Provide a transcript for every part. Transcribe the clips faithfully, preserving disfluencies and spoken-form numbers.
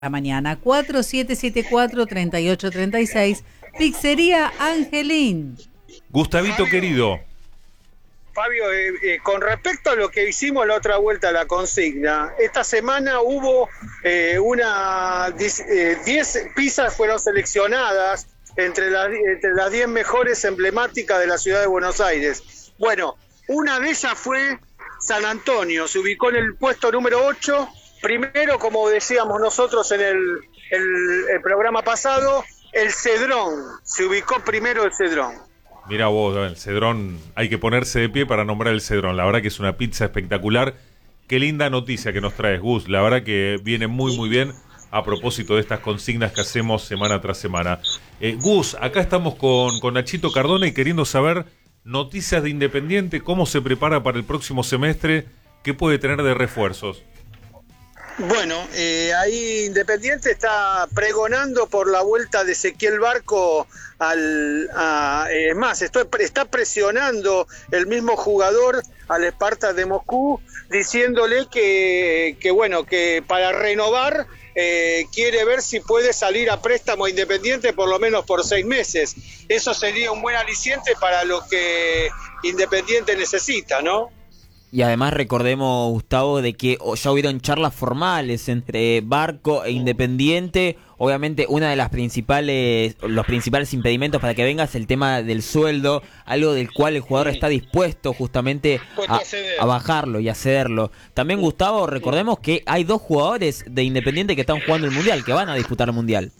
la mañana. Cuatro siete siete cuatro, tres ocho tres seis. Pizzería Angelín. Gustavito, Fabio, querido. Fabio, eh, eh, con respecto a lo que hicimos la otra vuelta a la consigna, esta semana hubo eh, una diez eh, pizzas fueron seleccionadas entre, la, entre las diez mejores emblemáticas de la ciudad de Buenos Aires. Bueno, una de ellas fue San Antonio, se ubicó en el puesto número ocho. Primero, como decíamos nosotros en el, el, el programa pasado, el Cedrón, se ubicó primero el Cedrón. Mira vos, el Cedrón, hay que ponerse de pie para nombrar el Cedrón. La verdad que es una pizza espectacular. Qué linda noticia que nos traes, Gus. La verdad que viene muy, muy bien a propósito de estas consignas que hacemos semana tras semana. Eh, Gus, acá estamos con, con Nachito Cardona y queriendo saber noticias de Independiente, cómo se prepara para el próximo semestre, qué puede tener de refuerzos. Bueno, eh, ahí Independiente está pregonando por la vuelta de Ezequiel Barco al... A, es más, estoy, está presionando el mismo jugador al Spartak de Moscú, diciéndole que, que bueno, que para renovar eh, quiere ver si puede salir a préstamo Independiente por lo menos por seis meses. Eso sería un buen aliciente para lo que Independiente necesita, ¿no? Y además recordemos, Gustavo, de que ya hubieron charlas formales entre Barco e Independiente. Obviamente una de las principales, los principales impedimentos para que venga es el tema del sueldo, algo del cual el jugador está dispuesto justamente a, a bajarlo y a cederlo. También, Gustavo, recordemos que hay dos jugadores de Independiente que están jugando el Mundial, que van a disputar el Mundial.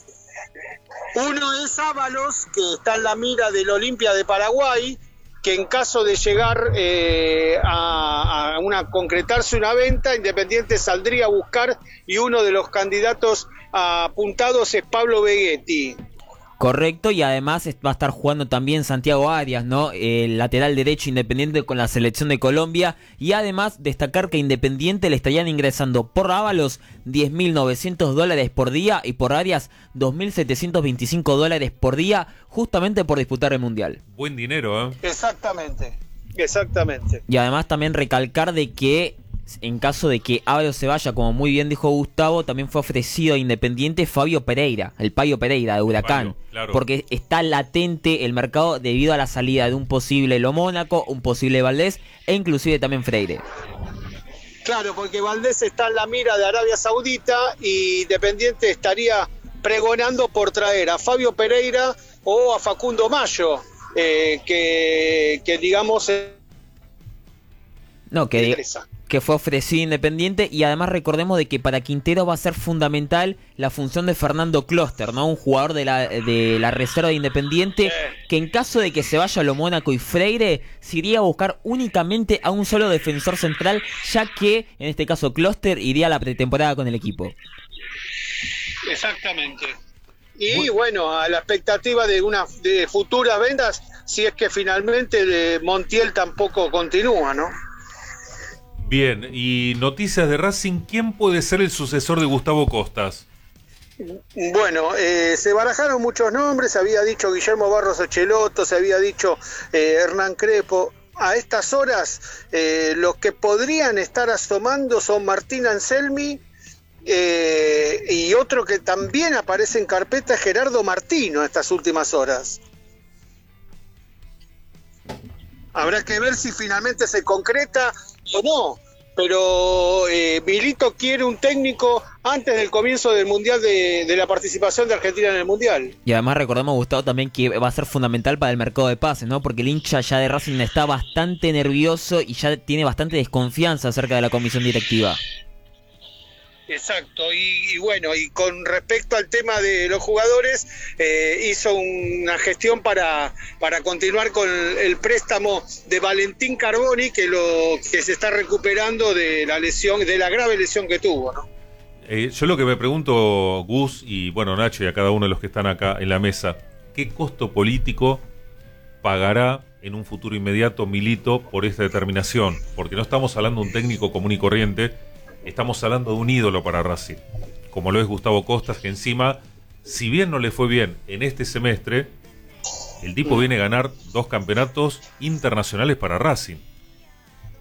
Uno es Ábalos, que está en la mira del Olimpia de Paraguay, que en caso de llegar eh, a, a una concretarse una venta, Independiente saldría a buscar, y uno de los candidatos apuntados es Pablo Vegetti. Correcto, y además va a estar jugando también Santiago Arias, ¿no? El lateral derecho Independiente con la selección de Colombia. Y además destacar que Independiente le estarían ingresando por Ábalos diez mil novecientos dólares por día y por Arias dos mil setecientos veinticinco dólares por día, justamente por disputar el Mundial. Buen dinero, ¿eh? Exactamente, exactamente. Y además también recalcar de que en caso de que Ábalos se vaya, como muy bien dijo Gustavo, también fue ofrecido a Independiente Fabio Pereira, el Payo Pereira de Huracán, Payo, claro. Porque está latente el mercado debido a la salida de un posible Lo Mónaco, un posible Valdés e inclusive también Freire. Claro, porque Valdés está en la mira de Arabia Saudita y Independiente estaría pregonando por traer a Fabio Pereira o a Facundo Mayo, eh, que, que digamos... Eh, no, que... que fue ofrecido Independiente. Y además recordemos de que para Quintero va a ser fundamental la función de Fernando Closter, ¿no? Un jugador de la, de la reserva de Independiente, que en caso de que se vaya Lo Mónaco y Freire, se iría a buscar únicamente a un solo defensor central, ya que en este caso Closter iría a la pretemporada con el equipo. Exactamente. Y bueno, a la expectativa de una de futuras ventas, si es que finalmente Montiel tampoco continúa, ¿no? Bien, y noticias de Racing, ¿quién puede ser el sucesor de Gustavo Costas? Bueno, eh, se barajaron muchos nombres, se había dicho Guillermo Barros Echeloto, se había dicho eh, Hernán Crespo. A estas horas, eh, los que podrían estar asomando son Martín Anselmi, eh, y otro que también aparece en carpeta es Gerardo Martino estas últimas horas. Habrá que ver si finalmente se concreta o no, pero eh, Milito quiere un técnico antes del comienzo del Mundial, de, de la participación de Argentina en el Mundial. Y además recordemos, Gustavo, también que va a ser fundamental para el mercado de pases, ¿no? Porque el hincha ya de Racing está bastante nervioso y ya tiene bastante desconfianza acerca de la comisión directiva. Exacto, y, y bueno, y con respecto al tema de los jugadores, eh, hizo una gestión para, para continuar con el, el préstamo de Valentín Carboni, que lo que se está recuperando de la lesión, de la grave lesión que tuvo, ¿no? Eh, yo lo que me pregunto, Gus, y bueno, Nacho, y a cada uno de los que están acá en la mesa, ¿qué costo político pagará en un futuro inmediato Milito por esta determinación? Porque no estamos hablando de un técnico común y corriente, estamos hablando de un ídolo para Racing, como lo es Gustavo Costas, que encima, si bien no le fue bien en este semestre, el tipo viene a ganar dos campeonatos internacionales para Racing.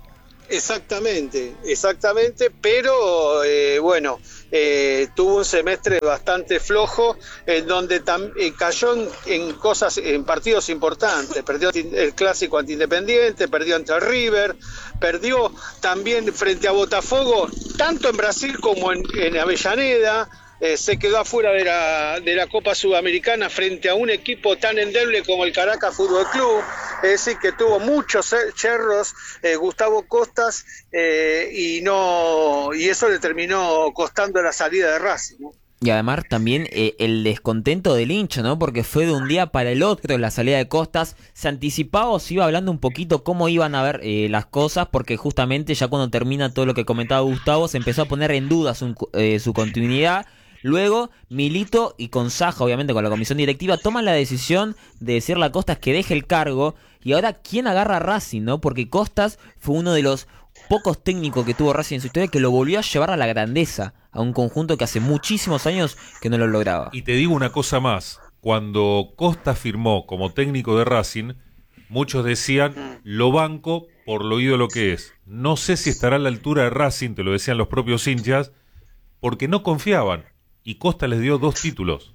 Exactamente, exactamente, pero eh, bueno, eh, tuvo un semestre bastante flojo, en donde tam, eh, cayó en, en cosas, en partidos importantes. Perdió el clásico ante Independiente, perdió ante River, perdió también frente a Botafogo, tanto en Brasil como en, en Avellaneda. Eh, se quedó afuera de la, de la Copa Sudamericana frente a un equipo tan endeble como el Caracas Fútbol Club. Es decir, que tuvo muchos yerros eh, Gustavo Costas eh, y no y eso le terminó costando la salida de Racing, ¿no? Y además también eh, el descontento del hincha, ¿no? Porque fue de un día para el otro la salida de Costas. Se anticipaba o se iba hablando un poquito cómo iban a ver eh, las cosas, porque justamente ya cuando termina todo lo que comentaba Gustavo, se empezó a poner en duda su, eh, su continuidad. Luego, Milito y con Saja, obviamente con la comisión directiva, toman la decisión de decirle a Costas que deje el cargo. Y ahora, ¿quién agarra a Racing, no? Porque Costas fue uno de los pocos técnicos que tuvo Racing en su historia que lo volvió a llevar a la grandeza, a un conjunto que hace muchísimos años que no lo lograba. Y te digo una cosa más, cuando Costas firmó como técnico de Racing, muchos decían, lo banco por lo ídolo que es. No sé si estará a la altura de Racing, te lo decían los propios hinchas, porque no confiaban. Y Costa les dio dos títulos.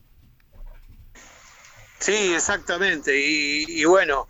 Sí, exactamente. Y, y bueno,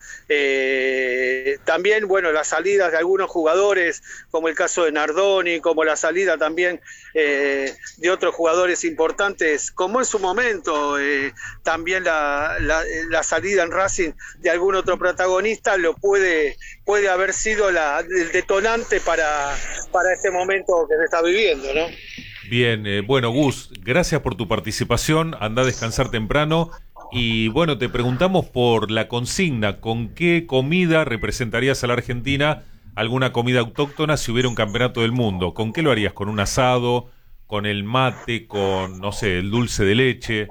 eh, también bueno las salidas de algunos jugadores, como el caso de Nardoni, como la salida también eh, de otros jugadores importantes, como en su momento eh, también la, la, la salida en Racing de algún otro protagonista, lo puede puede haber sido la, el detonante para, para este momento que se está viviendo, ¿no? Bien, eh, bueno, Gus, gracias por tu participación, anda a descansar temprano y bueno, te preguntamos por la consigna, ¿con qué comida representarías a la Argentina, alguna comida autóctona si hubiera un campeonato del mundo? ¿Con qué lo harías? ¿Con un asado? ¿Con el mate? ¿Con, no sé, el dulce de leche?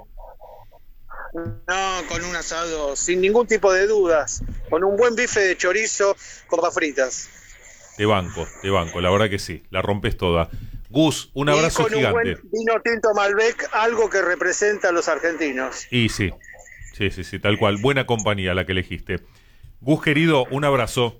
No, con un asado, sin ningún tipo de dudas, con un buen bife de chorizo con papas fritas. Te banco, te banco, la verdad que sí, la rompes toda. Gus, un abrazo y con gigante. Un buen vino tinto Malbec, algo que representa a los argentinos. Y sí, sí, sí, sí, tal cual. Buena compañía la que elegiste. Gus, querido, un abrazo.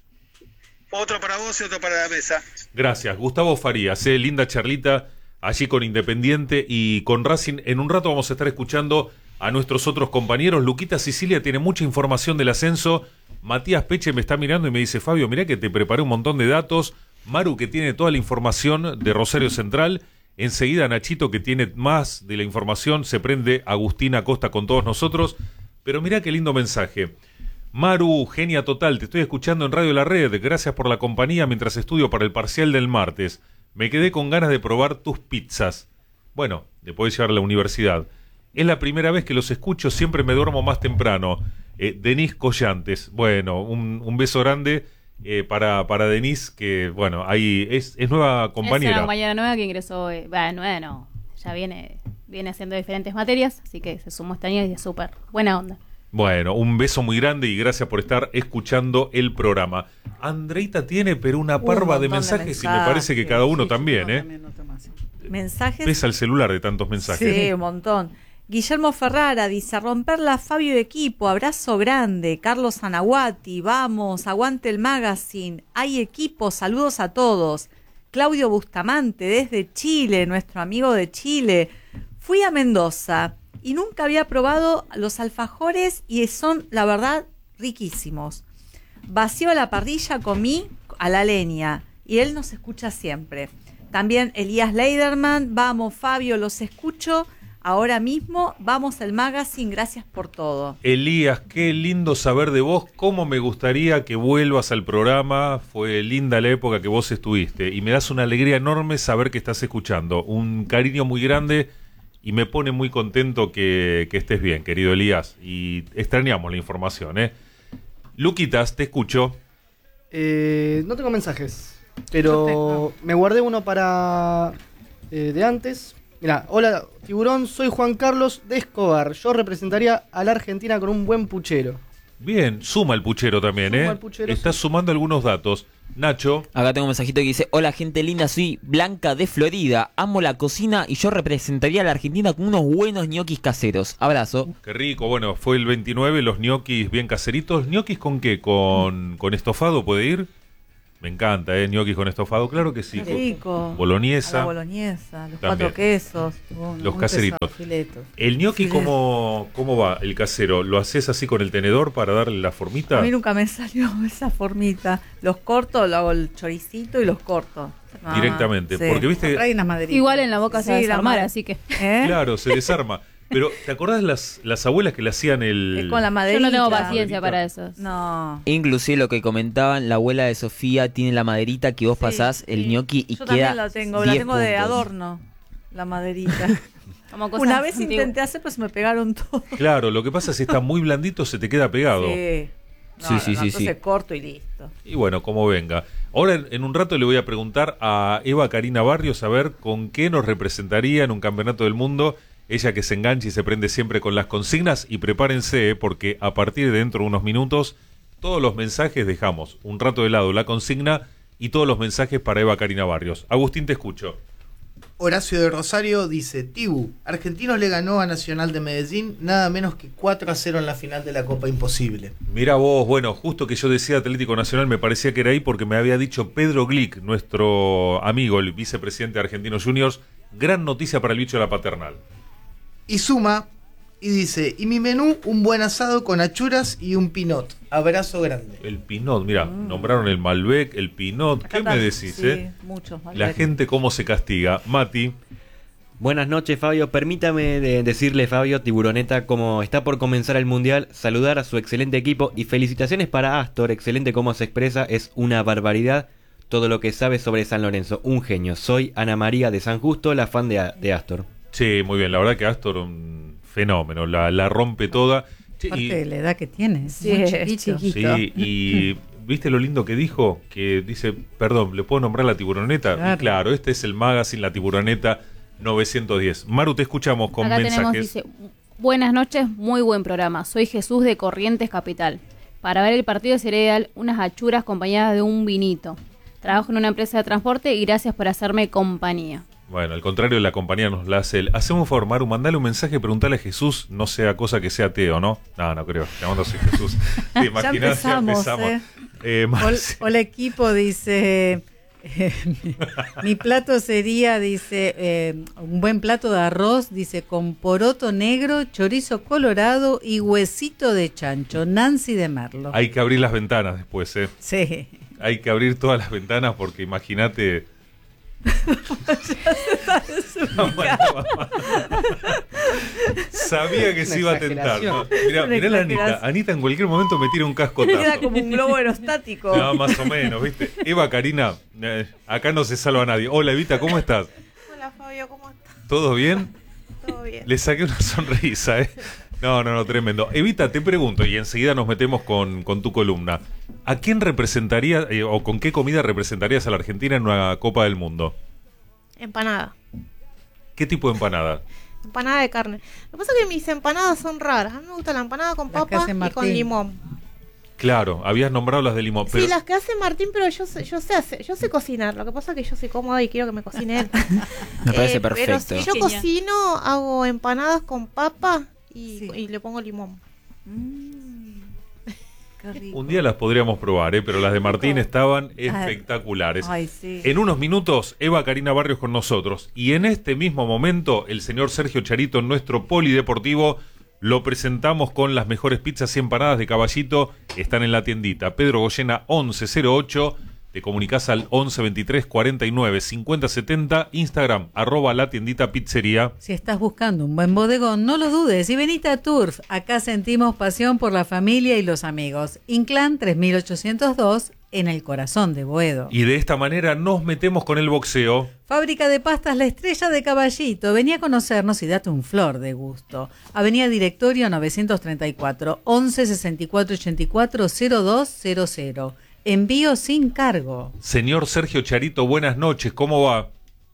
Otro para vos y otro para la mesa. Gracias. Gustavo Farías, eh, linda charlita allí con Independiente y con Racing. En un rato vamos a estar escuchando a nuestros otros compañeros. Luquita Sicilia tiene mucha información del ascenso. Matías Peche me está mirando y me dice, Fabio, mirá que te preparé un montón de datos. Maru, que tiene toda la información de Rosario Central. Enseguida Nachito, que tiene más de la información. Se prende Agustina Costa con todos nosotros. Pero mirá qué lindo mensaje. Maru, genia total, te estoy escuchando en Radio La Red. Gracias por la compañía mientras estudio para el parcial del martes. Me quedé con ganas de probar tus pizzas. Bueno, te podés llevar a la universidad. Es la primera vez que los escucho, siempre me duermo más temprano. Eh, Denise Collantes. Bueno, un, un beso grande. Eh, para, para Denise, que bueno, ahí es, es nueva compañera. Es una compañera nueva que ingresó, eh, bueno, nueva no, ya viene, viene haciendo diferentes materias, así que se sumó este año y es súper buena onda. Bueno, un beso muy grande y gracias por estar escuchando el programa. Andreita tiene, pero una parva de mensajes, de mensajes y me parece que cada uno sí, también, ¿eh? También mensajes. Pesa el celular de tantos mensajes. Sí, un montón. Guillermo Ferrara dice, romperla Fabio de equipo, abrazo grande. Carlos Anahuati, vamos, aguante el magazine, hay equipo, saludos a todos. Claudio Bustamante desde Chile, nuestro amigo de Chile. Fui a Mendoza y nunca había probado los alfajores y son, la verdad, riquísimos. Vacío la parrilla, comí a la leña y él nos escucha siempre. También Elías Leiderman, vamos Fabio, los escucho. Ahora mismo vamos al magazine, gracias por todo. Elías, qué lindo saber de vos, cómo me gustaría que vuelvas al programa, fue linda la época que vos estuviste y me das una alegría enorme saber que estás escuchando, un cariño muy grande y me pone muy contento que, que estés bien, querido Elías, y extrañamos la información, ¿eh? Luquitas, te escucho. Eh, no tengo mensajes, pero me guardé uno para eh, de antes. Mirá, hola Tiburón, soy Juan Carlos de Escobar. Yo representaría a la Argentina con un buen puchero. Bien, suma el puchero también, suma ¿eh? El puchero, Estás sí. sumando algunos datos. Nacho. Acá tengo un mensajito que dice, hola gente linda, soy Blanca de Florida. Amo la cocina y yo representaría a la Argentina con unos buenos ñoquis caseros. Abrazo. Qué rico, bueno, fue el veintinueve, los ñoquis bien caseritos. ¿Ñoquis con qué? ¿Con, con estofado puede ir? Me encanta, ¿eh? Ñoquis con estofado, claro que sí. Qué rico. Boloñesa. La boloñesa, los También. cuatro quesos. un- Los un caseritos. tesoro, filetos. ¿El ñoqui Filetos. cómo, cómo va, el casero? ¿Lo haces así con el tenedor para darle la formita? A mí nunca me salió esa formita. Los corto, lo hago el choricito y los corto. Ah, Directamente, sí. porque viste- Trae unas maderitas. Igual en la boca se va a Sí, la desarmar, madre- así que. ¿Eh? Claro, se desarma. Pero, ¿te acordás las, las abuelas que le hacían el... Es con la Yo maderita. no tengo Maderita. paciencia para eso. No. Inclusive lo que comentaban, la abuela de Sofía tiene la maderita que vos Sí, pasás el sí. ñoqui y Yo queda también la tengo, la diez tengo de puntos. adorno, la maderita. Como cosas Una vez antiguas. intenté hacer, pues me pegaron todo. Claro, lo que pasa es que está muy blandito, se te queda pegado. Sí. No, Sí, no, sí, no, sí, entonces sí. corto y listo. Y bueno, como venga. Ahora en, en un rato le voy a preguntar a Eva Karina Barrios a ver con qué nos representaría en un campeonato del mundo. Ella que se engancha y se prende siempre con las consignas. Y prepárense, eh, porque a partir de dentro de unos minutos, todos los mensajes dejamos un rato de lado la consigna y todos los mensajes para Eva Karina Barrios. Agustín, te escucho. Horacio de Rosario dice, Tibu, Argentinos le ganó a Nacional de Medellín nada menos que cuatro a cero en la final de la Copa Imposible. Mira vos, bueno, justo que yo decía Atlético Nacional, me parecía que era ahí porque me había dicho Pedro Glick, nuestro amigo, el vicepresidente de Argentinos Juniors, gran noticia para el bicho de la paternal. Y suma y dice, y mi menú, un buen asado con achuras y un pinot. Abrazo grande. El Pinot, mira, nombraron el Malbec, el Pinot, Acá ¿qué me está- decís, sí, eh? muchos. La gente cómo se castiga. Mati, Buenas noches, Fabio. Permítame de decirle, Fabio Tiburoneta, como está por comenzar el Mundial, saludar a su excelente equipo y felicitaciones para Astor. Excelente cómo se expresa, es una barbaridad todo lo que sabe sobre San Lorenzo. Un genio. Soy Ana María de San Justo, la fan de, de Astor. sí, muy bien, la verdad que Astor un fenómeno, la, la rompe toda. Che, Aparte y- de la edad que tiene. Sí, muy es chiquito. chiquito. Sí, y ¿viste lo lindo que dijo? Que dice, perdón, ¿le puedo nombrar la tiburoneta? Claro. Y claro, este es el magazine, la tiburoneta novecientos diez. Maru, te escuchamos con Acá tenemos, mensajes. dice, buenas noches, muy buen programa. Soy Jesús de Corrientes Capital. Para ver el partido sería ideal unas achuras acompañadas de un vinito. Trabajo en una empresa de transporte y gracias por hacerme compañía. Bueno, al contrario, la compañía nos la hace él. Hacemos un favor, Maru, mandale un mensaje, preguntale a Jesús, no sea cosa que sea Teo, ¿no? No, no creo. Llamando así Jesús. ¿Te Ya imaginas? empezamos, ¿eh? Eh, Ol- Marce- Hola equipo, dice, eh, mi, mi plato sería, dice, eh, un buen plato de arroz, dice, con poroto negro, chorizo colorado y huesito de chancho, Nancy de Merlo. Hay que abrir las ventanas después, ¿eh? Sí. Hay que abrir todas las ventanas porque imagínate... No, bueno, mamá. Sabía que Una se iba a tentar. ¿no? Mirá, Una mirá la Anita. exageración. Anita en cualquier momento me tira un Queda cascotazo. como un globo aerostático. No, más o menos, ¿viste? Eva, Karina, eh, acá no se salva a nadie. Hola, Evita, ¿cómo estás? Hola Fabio, ¿cómo estás? ¿Todo bien? ¿Todo bien? Le saqué una sonrisa, ¿eh? No, no, no, tremendo. Evita, te pregunto, y enseguida nos metemos con, con tu columna. ¿A quién representaría eh, o con qué comida representarías a la Argentina en una Copa del Mundo? Empanada. ¿Qué tipo de empanada? Empanada de carne. Lo que pasa es que mis empanadas son raras. A mí me gusta la empanada con Las que papa hace y con Martín. limón. Claro, habías nombrado las de limón, pero Sí, las que hace Martín, pero yo sé, yo sé hacer, yo sé cocinar. Lo que pasa es que yo soy cómoda y quiero que me cocine él. Me parece Eh, Pero perfecto. si yo Genial. cocino, hago empanadas con papa y, Sí. y le pongo limón. Mm, qué rico. un día las podríamos probar, ¿eh? Pero las de Martín estaban espectaculares. Ay, sí. En unos minutos, Eva Karina Barrios con nosotros. Y en este mismo momento, el señor Sergio Charito, nuestro polideportivo, lo presentamos con las mejores pizzas y empanadas de Caballito. Están en la tiendita Pedro Goyena once cero ocho. Te comunicás al once veintitrés cuarenta y nueve cincuenta setenta. Instagram, arroba la tiendita pizzería. Si estás buscando un buen bodegón, no lo dudes y venite a Turf. Acá sentimos pasión por la familia y los amigos. Inclán tres mil ochocientos dos, en el corazón de Boedo. Y de esta manera nos metemos con el boxeo. Fábrica de pastas La Estrella de Caballito. Vení a conocernos y date un flor de gusto. Avenida Directorio novecientos treinta y cuatro, once sesenta y cuatro ochenta y cuatro cero dos cero cero. Envío sin cargo. Señor Sergio Charito, buenas noches, ¿cómo va?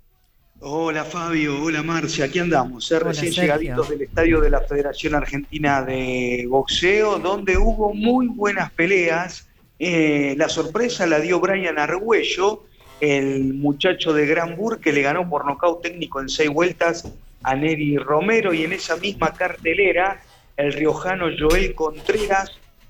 Hola Fabio, hola Marcia, aquí andamos, eh, Hola, recién Sergio. llegaditos del estadio de la Federación Argentina de Boxeo, donde hubo muy buenas peleas. Eh, la sorpresa la dio Brian Argüello, el muchacho de Granburg que le ganó por nocaut técnico en seis vueltas a Neri Romero, y en esa misma cartelera el riojano Joel Contreras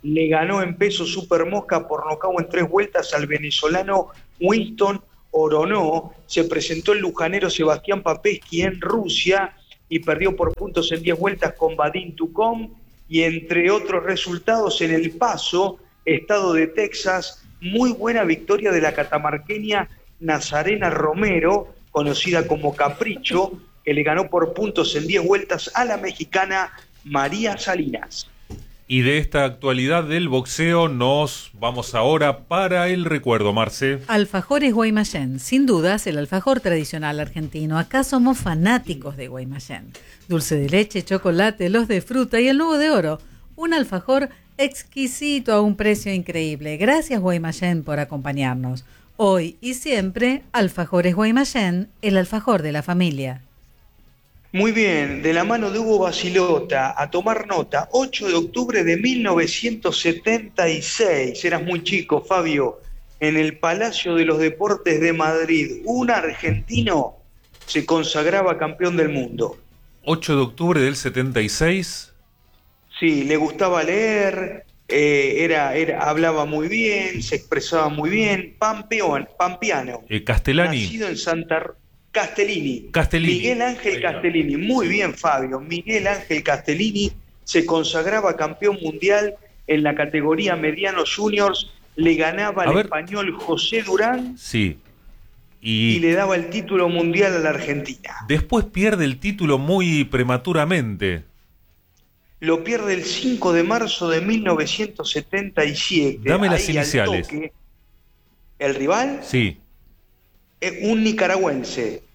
le ganó en peso super mosca por nocaut en tres vueltas al venezolano Winston Oronó. Se presentó el lujanero Sebastián Papesky en Rusia y perdió por puntos en diez vueltas con Vadim Tucom. Y entre otros resultados, en El Paso, estado de Texas, muy buena victoria de la catamarqueña Nazarena Romero, conocida como Capricho, que le ganó por puntos en diez vueltas a la mexicana María Salinas. Y de esta actualidad del boxeo nos vamos ahora para el recuerdo, Marce. Alfajores Guaymallén, sin dudas el alfajor tradicional argentino. Acá somos fanáticos de Guaymallén. Dulce de leche, chocolate, los de fruta y el nuevo de oro. Un alfajor exquisito a un precio increíble. Gracias Guaymallén por acompañarnos. Hoy y siempre, Alfajores Guaymallén, el alfajor de la familia. Muy bien, de la mano de Hugo Basilota, a tomar nota, ocho de octubre de mil novecientos setenta y seis, eras muy chico, Fabio, en el Palacio de los Deportes de Madrid, un argentino se consagraba campeón del mundo. ocho de octubre del setenta y seis. Sí, le gustaba leer, eh, era, era, hablaba muy bien, se expresaba muy bien, Pampeón, pampiano. Eh, Castellani. Nacido en Santa Castellini. Castellini. Miguel Ángel Castellini. Muy bien, Fabio. Miguel Ángel Castellini se consagraba campeón mundial en la categoría mediano juniors, le ganaba al español José Durán. Sí. Y, y le daba el título mundial a la Argentina. Después pierde el título muy prematuramente. Lo pierde el cinco de marzo de mil novecientos setenta y siete. Dame las Ahí, iniciales. Toque, ¿el rival? Sí. Es un nicaragüense.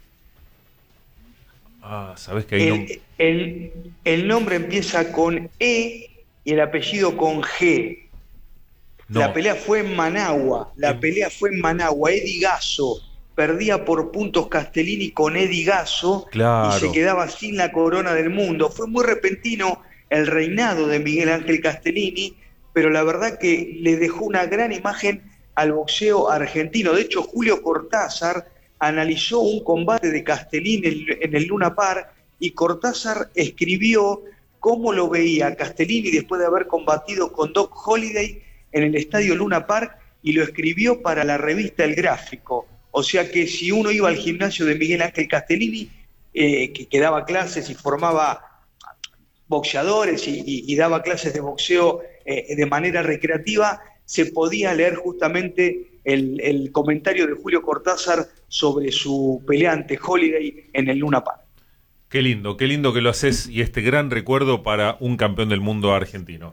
Ah, sabes que ahí el, no... el, el nombre empieza con E y el apellido con G. No. La pelea fue en Managua. La en... pelea fue en Managua. Eddie Gasso perdía por puntos Castellini con Eddie Gasso. Claro. Y se quedaba sin la corona del mundo. Fue muy repentino el reinado de Miguel Ángel Castellini, pero la verdad que le dejó una gran imagen al boxeo argentino. De hecho, Julio Cortázar analizó un combate de Castellini en el Luna Park y Cortázar escribió cómo lo veía Castellini después de haber combatido con Doc Holliday en el estadio Luna Park, y lo escribió para la revista El Gráfico. O sea que si uno iba al gimnasio de Miguel Ángel Castellini, eh, que, que daba clases y formaba boxeadores y, y, y daba clases de boxeo eh, de manera recreativa, se podía leer justamente el, el comentario de Julio Cortázar sobre su pelea ante Holliday en el Luna Park. Qué lindo, qué lindo que lo haces, y este gran recuerdo para un campeón del mundo argentino.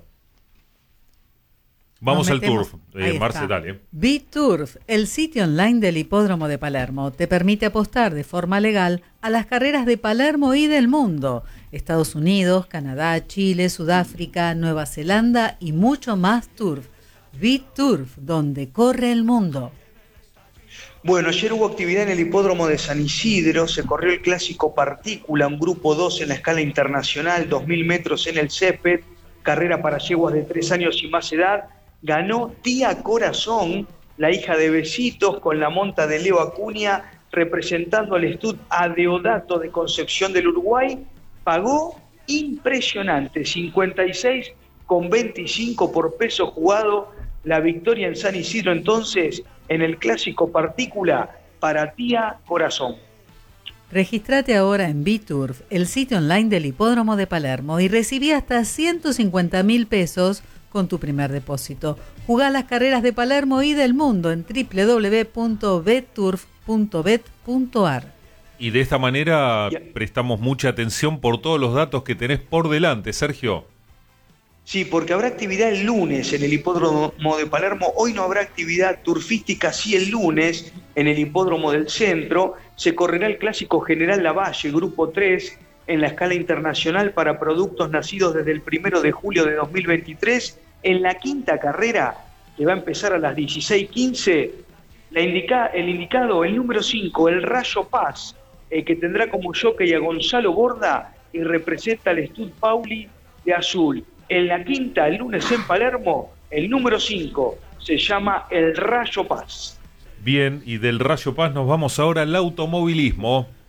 Vamos al Turf, eh, Marce, dale. BitTurf, el sitio online del Hipódromo de Palermo, te permite apostar de forma legal a las carreras de Palermo y del mundo. Estados Unidos, Canadá, Chile, Sudáfrica, Nueva Zelanda y mucho más Turf. BitTurf, donde corre el mundo. Bueno, ayer hubo actividad en el hipódromo de San Isidro, se corrió el clásico Partícula, un grupo dos en la escala internacional, dos mil metros en el césped, carrera para yeguas de tres años y más edad. Ganó Tía Corazón, la hija de Besitos, con la monta de Leo Acuña, representando al Stud Adeodato de Concepción del Uruguay. Pagó impresionante, cincuenta y seis con veinticinco por peso jugado. La victoria en San Isidro entonces en el clásico Partícula para Tía Corazón. Regístrate ahora en BitTurf, el sitio online del Hipódromo de Palermo, y recibí hasta ciento cincuenta mil pesos con tu primer depósito. Jugá las carreras de Palermo y del mundo en doble u doble u doble u punto betturf punto bet punto a r. Y de esta manera prestamos mucha atención por todos los datos que tenés por delante, Sergio. Sí, porque habrá actividad el lunes en el Hipódromo de Palermo. Hoy no habrá actividad turfística, sí el lunes en el Hipódromo del Centro. Se correrá el Clásico General Lavalle, Grupo tres, en la escala internacional para productos nacidos desde el primero de julio de dos mil veintitrés. En la quinta carrera, que va a empezar a las dieciséis quince, la indica, el indicado, el número cinco, el Rayo Paz, eh, que tendrá como jockey a Gonzalo Borda y representa al Stud Pauli de azul. En la quinta, el lunes en Palermo, el número cinco se llama el Rayo Paz. Bien, y del Rayo Paz nos vamos ahora al automovilismo.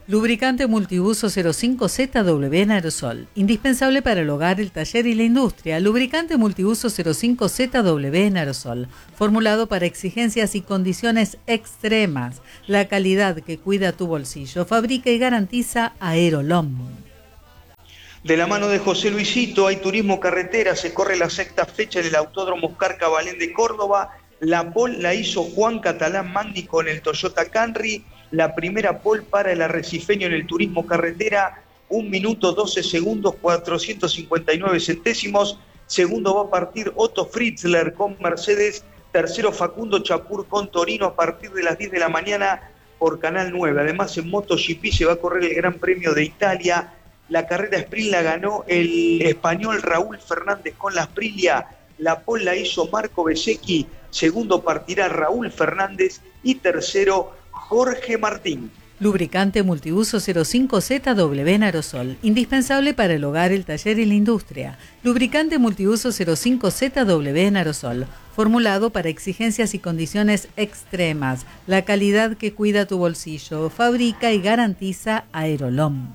Lubricante multiuso cero cinco Z W en aerosol. Indispensable para el hogar, el taller y la industria. Lubricante multiuso cero cinco Z W en aerosol. Formulado para exigencias y condiciones extremas. La calidad que cuida tu bolsillo. Fabrica y garantiza Aerolom. De la mano de José Luisito, hay turismo carretera. Se corre la sexta fecha en el Autódromo Oscar Cabalén de Córdoba. La pole la hizo Juan Catalán Magni con el Toyota Camry. La primera pole para el arrecifeño en el turismo carretera, un minuto doce segundos, cuatrocientos cincuenta y nueve centésimos. Segundo va a partir Otto Fritzler con Mercedes. Tercero Facundo Chapur con Torino a partir de las diez de la mañana por Canal nueve. Además en MotoGP se va a correr el Gran Premio de Italia. La carrera sprint la ganó el español Raúl Fernández con la Aprilia. La pole la hizo Marco Bezzecchi. Segundo partirá Raúl Fernández y tercero Jorge Martín. Lubricante multiuso cero cinco Z W en aerosol. Indispensable para el hogar, el taller y la industria. Lubricante multiuso cero cinco Z W en aerosol. Formulado para exigencias y condiciones extremas. La calidad que cuida tu bolsillo. Fabrica y garantiza Aerolom.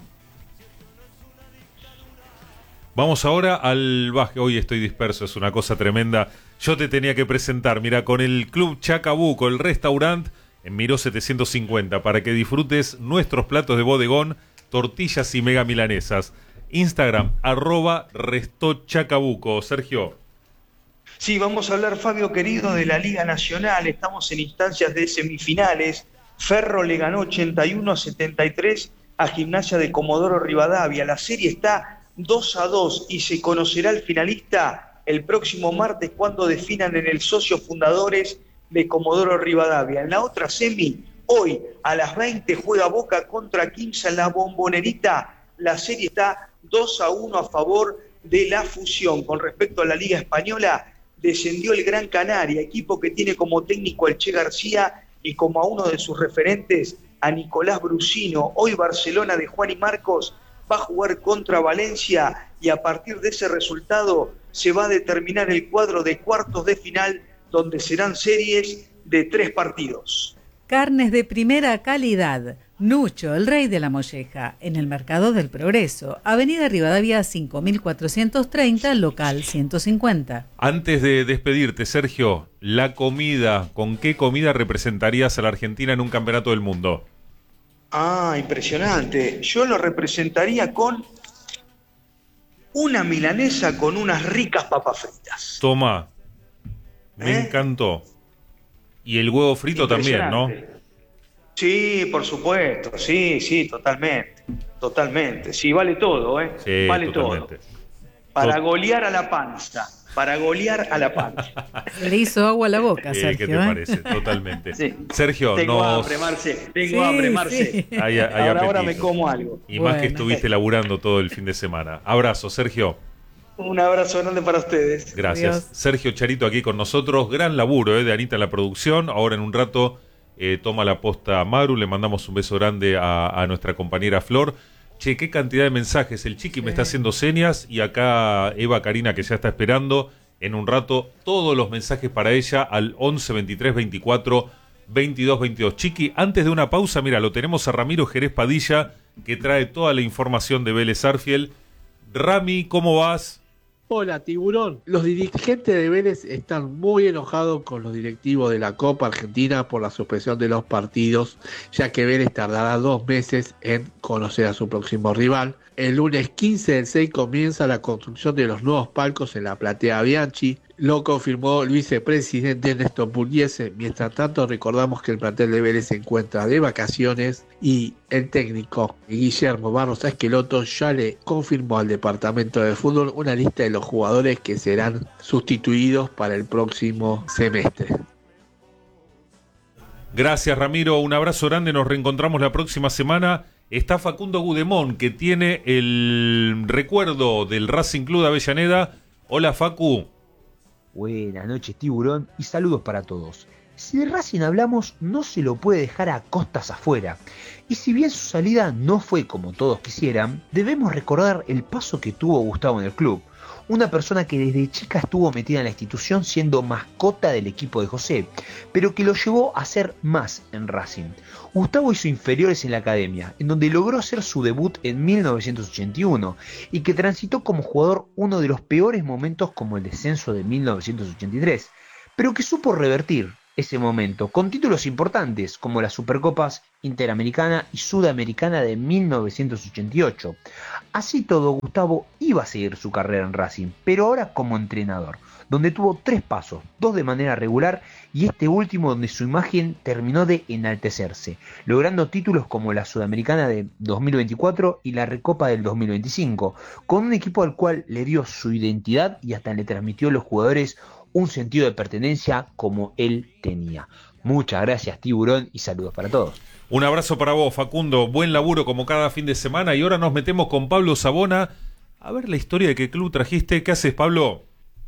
Vamos ahora al básquet. Hoy estoy disperso, es una cosa tremenda. Yo te tenía que presentar, mira, con el Club Chacabuco, el restaurante en Miró setecientos cincuenta, para que disfrutes nuestros platos de bodegón, tortillas y mega milanesas. Instagram, arroba restochacabuco. Sergio. Sí, vamos a hablar, Fabio querido, de la Liga Nacional. Estamos en instancias de semifinales. Ferro le ganó ochenta y uno a setenta y tres a Gimnasia de Comodoro Rivadavia. La serie está dos a dos y se conocerá el finalista el próximo martes cuando definan en el socio fundadores de Comodoro Rivadavia. En la otra semi, hoy a las veinte juega Boca contra Quimsa en la Bombonerita. La serie está dos a uno a favor de la Fusión. Con respecto a la Liga Española, descendió el Gran Canaria, equipo que tiene como técnico al Che García y como a uno de sus referentes a Nicolás Brusino. Hoy Barcelona de Juan y Marcos va a jugar contra Valencia y a partir de ese resultado se va a determinar el cuadro de cuartos de final, donde serán series de tres partidos. Carnes de primera calidad. Nucho, el rey de la molleja, en el Mercado del Progreso. Avenida Rivadavia cinco mil cuatrocientos treinta, local ciento cincuenta. Antes de despedirte, Sergio, la comida, ¿con qué comida representarías a la Argentina en un campeonato del mundo? Ah, impresionante. Yo lo representaría con una milanesa con unas ricas papas fritas. Toma. Me ¿Eh? encantó. Y el huevo frito también, ¿no? Sí, por supuesto. Sí, sí, totalmente. Totalmente. Sí, vale todo, ¿eh? Sí, vale totalmente. todo. Para Tot- golear a la panza. Para golear a la panza. Le hizo agua a la boca, sí, Sergio. ¿Qué te ¿eh? parece? Totalmente. Sí. Sergio, tengo nos... hambre, Marce. Tengo sí, hambre, Marce. Sí. Hay, hay ahora, ahora me como algo. Y bueno. más que estuviste laburando todo el fin de semana. Abrazo, Sergio. Un abrazo grande para ustedes. Gracias. Adiós. Sergio Charito aquí con nosotros. Gran laburo eh, de Anita en la producción. Ahora en un rato eh, toma la posta Maru. Le mandamos un beso grande a, a nuestra compañera Flor. Che, qué cantidad de mensajes. El Chiqui sí. me está haciendo señas. Y acá Eva Karina, que ya está esperando. En un rato, todos los mensajes para ella al once, veintitrés, veinticuatro, veintidós, veintidós. Chiqui, antes de una pausa, mira, lo tenemos a Ramiro Jerez Padilla, que trae toda la información de Vélez Sarsfield. Rami, ¿cómo vas? Hola, Tiburón. Los dirigentes de Vélez están muy enojados con los directivos de la Copa Argentina por la suspensión de los partidos, ya que Vélez tardará dos meses en conocer a su próximo rival. El lunes quince del seis comienza la construcción de los nuevos palcos en la platea Bianchi. Lo confirmó el vicepresidente Néstor Pugliese. Mientras tanto, recordamos que el plantel de Vélez se encuentra de vacaciones y el técnico Guillermo Barros Esqueloto ya le confirmó al departamento de fútbol una lista de los jugadores que serán sustituidos para el próximo semestre. Gracias, Ramiro. Un abrazo grande. Nos reencontramos la próxima semana. Está Facundo Gudemón, que tiene el recuerdo del Racing Club de Avellaneda. Hola, Facu. Buenas noches, Tiburón, y saludos para todos. Si de Racing hablamos, no se lo puede dejar a costas afuera. Y si bien su salida no fue como todos quisieran, debemos recordar el paso que tuvo Gustavo en el club. una persona que desde chica estuvo metida en la institución siendo mascota del equipo de José, pero que lo llevó a ser más en Racing. Gustavo hizo inferiores en la academia, en donde logró hacer su debut en mil novecientos ochenta y uno y que transitó como jugador uno de los peores momentos como el descenso de mil novecientos ochenta y tres, pero que supo revertir ese momento con títulos importantes como las Supercopas Interamericana y Sudamericana de mil novecientos ochenta y ocho. Así todo, Gustavo iba a seguir su carrera en Racing, pero ahora como entrenador, donde tuvo tres pasos, dos de manera regular y este último donde su imagen terminó de enaltecerse, logrando títulos como la Sudamericana de dos mil veinticuatro y la Recopa del dos mil veinticinco, con un equipo al cual le dio su identidad y hasta le transmitió a los jugadores un sentido de pertenencia como él tenía. Muchas gracias, Tiburón, y saludos para todos. Un abrazo para vos, Facundo. Buen laburo como cada fin de semana. Y ahora nos metemos con Pablo Sabona a ver la historia de qué club trajiste. ¿Qué haces, Pablo?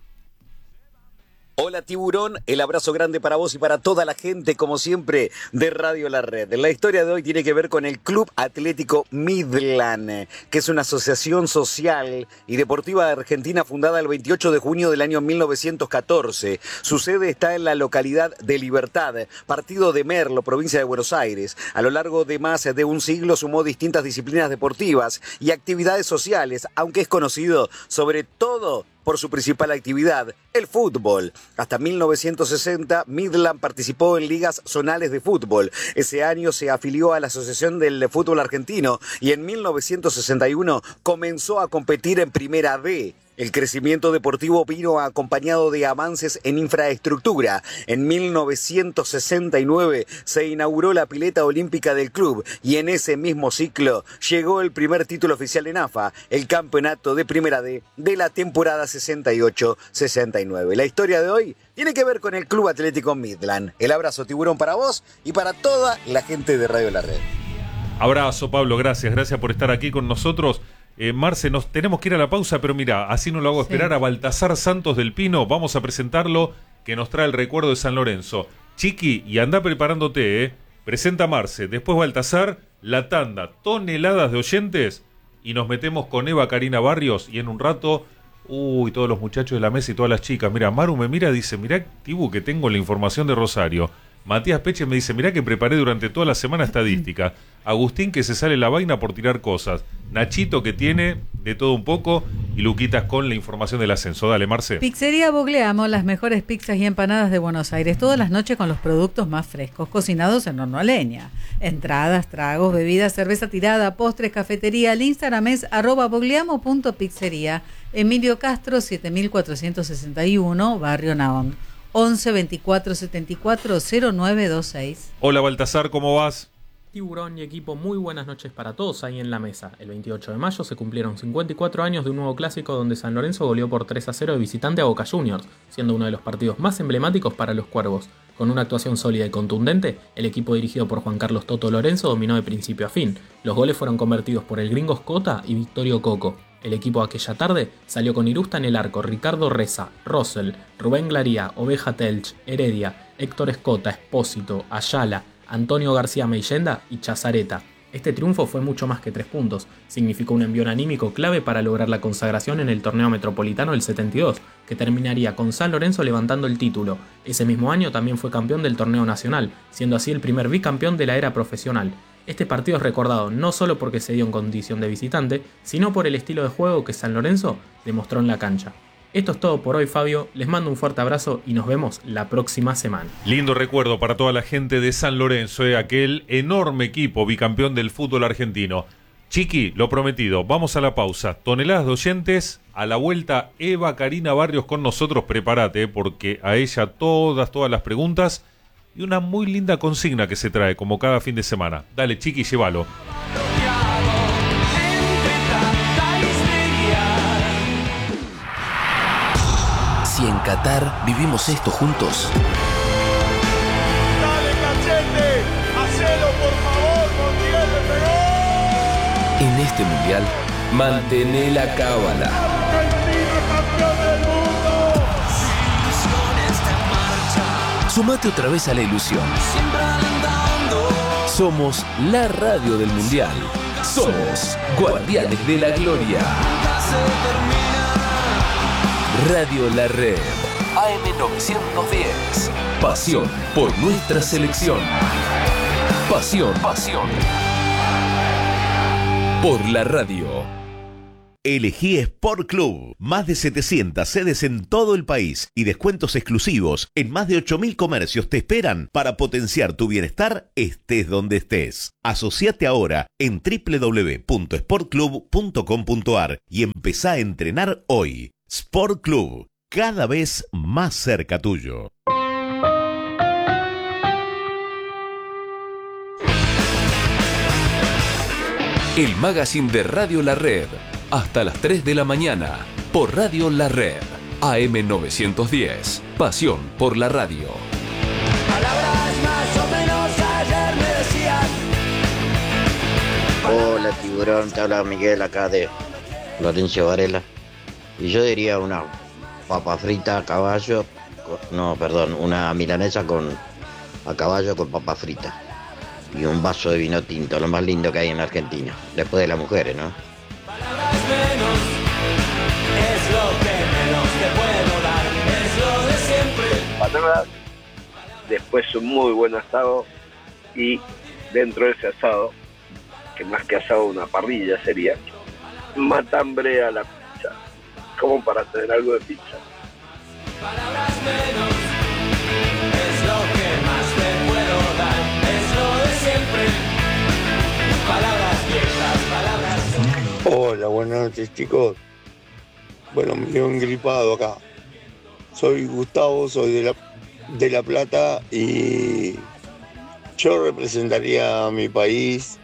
Hola Tiburón, el abrazo grande para vos y para toda la gente, como siempre, de Radio La Red. La historia de hoy tiene que ver con el Club Atlético Midland, que es una asociación social y deportiva de Argentina fundada el veintiocho de junio del año mil novecientos catorce. Su sede está en la localidad de Libertad, partido de Merlo, provincia de Buenos Aires. A lo largo de más de un siglo sumó distintas disciplinas deportivas y actividades sociales, aunque es conocido sobre todo por su principal actividad, el fútbol. Hasta mil novecientos sesenta, Midland participó en ligas zonales de fútbol. Ese año se afilió a la Asociación del Fútbol Argentino y en mil novecientos sesenta y uno comenzó a competir en Primera B. El crecimiento deportivo vino acompañado de avances en infraestructura. En mil novecientos sesenta y nueve se inauguró la pileta olímpica del club y en ese mismo ciclo llegó el primer título oficial en A F A, el campeonato de Primera D de la temporada sesenta y ocho sesenta y nueve. La historia de hoy tiene que ver con el Club Atlético Midland. El abrazo, Tiburón, para vos y para toda la gente de Radio La Red. Abrazo, Pablo, gracias, gracias por estar aquí con nosotros. Eh, Marce, nos tenemos que ir a la pausa, pero mira, así no lo hago esperar sí. a Baltasar Santos del Pino. Vamos a presentarlo, que nos trae el recuerdo de San Lorenzo. Chiqui, y anda preparándote, ¿eh? Presenta Marce, después Baltasar, la tanda, toneladas de oyentes, y nos metemos con Eva Karina Barrios, y en un rato, uy, todos los muchachos de la mesa y todas las chicas. Mira, Maru me mira, dice, mirá, Tibu, que tengo la información de Rosario. Matías Peche me dice, mirá que preparé durante toda la semana estadística. Agustín que se sale la vaina por tirar cosas. Nachito que tiene de todo un poco. Y Luquitas con la información del ascenso. Dale, Marce. Pizzería Bogliamo, las mejores pizzas y empanadas de Buenos Aires. Todas las noches con los productos más frescos, cocinados en horno a leña. Entradas, tragos, bebidas, cerveza tirada, postres, cafetería. El Instagram es arroba bogliamo.pizzería. Emilio Castro, siete mil cuatrocientos sesenta y uno, Barrio Naón. once veinticuatro setenta y cuatro cero nueve veintiséis. Hola Baltasar, ¿cómo vas? Tiburón y equipo, muy buenas noches para todos ahí en la mesa. El veintiocho de mayo se cumplieron cincuenta y cuatro años de un nuevo clásico donde San Lorenzo goleó por tres a cero de visitante a Boca Juniors, siendo uno de los partidos más emblemáticos para los Cuervos. Con una actuación sólida y contundente, el equipo dirigido por Juan Carlos Toto Lorenzo dominó de principio a fin. Los goles fueron convertidos por el gringo Scota y Victorio Coco. El equipo aquella tarde salió con Irusta en el arco, Ricardo Reza, Rosell, Rubén Glaría, Oveja Telch, Heredia, Héctor Escota, Espósito, Ayala, Antonio García Meillenda y Chazareta. Este triunfo fue mucho más que tres puntos, significó un envión anímico clave para lograr la consagración en el torneo metropolitano del setenta y dos, que terminaría con San Lorenzo levantando el título. Ese mismo año también fue campeón del torneo nacional, siendo así el primer bicampeón de la era profesional. Este partido es recordado no solo porque se dio en condición de visitante, sino por el estilo de juego que San Lorenzo demostró en la cancha. Esto es todo por hoy, Fabio. Les mando un fuerte abrazo y nos vemos la próxima semana. Lindo recuerdo para toda la gente de San Lorenzo, eh, aquel enorme equipo bicampeón del fútbol argentino. Chiqui, lo prometido, vamos a la pausa. Toneladas de oyentes, a la vuelta Eva Karina Barrios con nosotros. Prepárate, eh, porque a ella todas, todas las preguntas y una muy linda consigna que se trae como cada fin de semana. Dale, Chiqui, llévalo. Si en Qatar vivimos esto juntos. ¡Dale, Cachete! ¡Hacelo, por favor! ¡Montiel le pegó! En este mundial, mantené la cábala. ¡Argentina, campeón del mundo! Sumate otra vez a la ilusión. Somos la radio del mundial. Somos Guardianes de la Gloria. Radio La Red, A M novecientos diez. Pasión por nuestra selección. Pasión, pasión. Por la radio. Elegí Sport Club. Más de setecientas sedes en todo el país y descuentos exclusivos en más de ocho mil comercios te esperan para potenciar tu bienestar estés donde estés. Asociate ahora en doble u doble u doble u punto sport club punto com punto a r y empezá a entrenar hoy. Sport Club, cada vez más cerca tuyo. El magazine de Radio La Red. Hasta las tres de la mañana. Por Radio La Red. A M novecientos diez. Pasión por la radio. Palabras más o menos ayer me decían. Hola Tiburón, te habla Miguel acá de Florencio Varela. Y yo diría una papa frita a caballo, con- no, perdón, una milanesa con a caballo con papa frita. Y un vaso de vino tinto, lo más lindo que hay en Argentina. Después de las mujeres, ¿no? Menos es lo que menos te puedo dar, es lo de siempre. Patadas, después un muy buen asado y dentro de ese asado, que más que asado una parrilla sería, matambre a la pizza, como para tener algo de pizza. Palabras menos es lo que más te puedo dar, es lo de siempre. Palabras viejas, palabras Hola, buenas noches chicos. Bueno, me dio engripado acá. Soy Gustavo, soy de La, de La Plata y yo representaría a mi país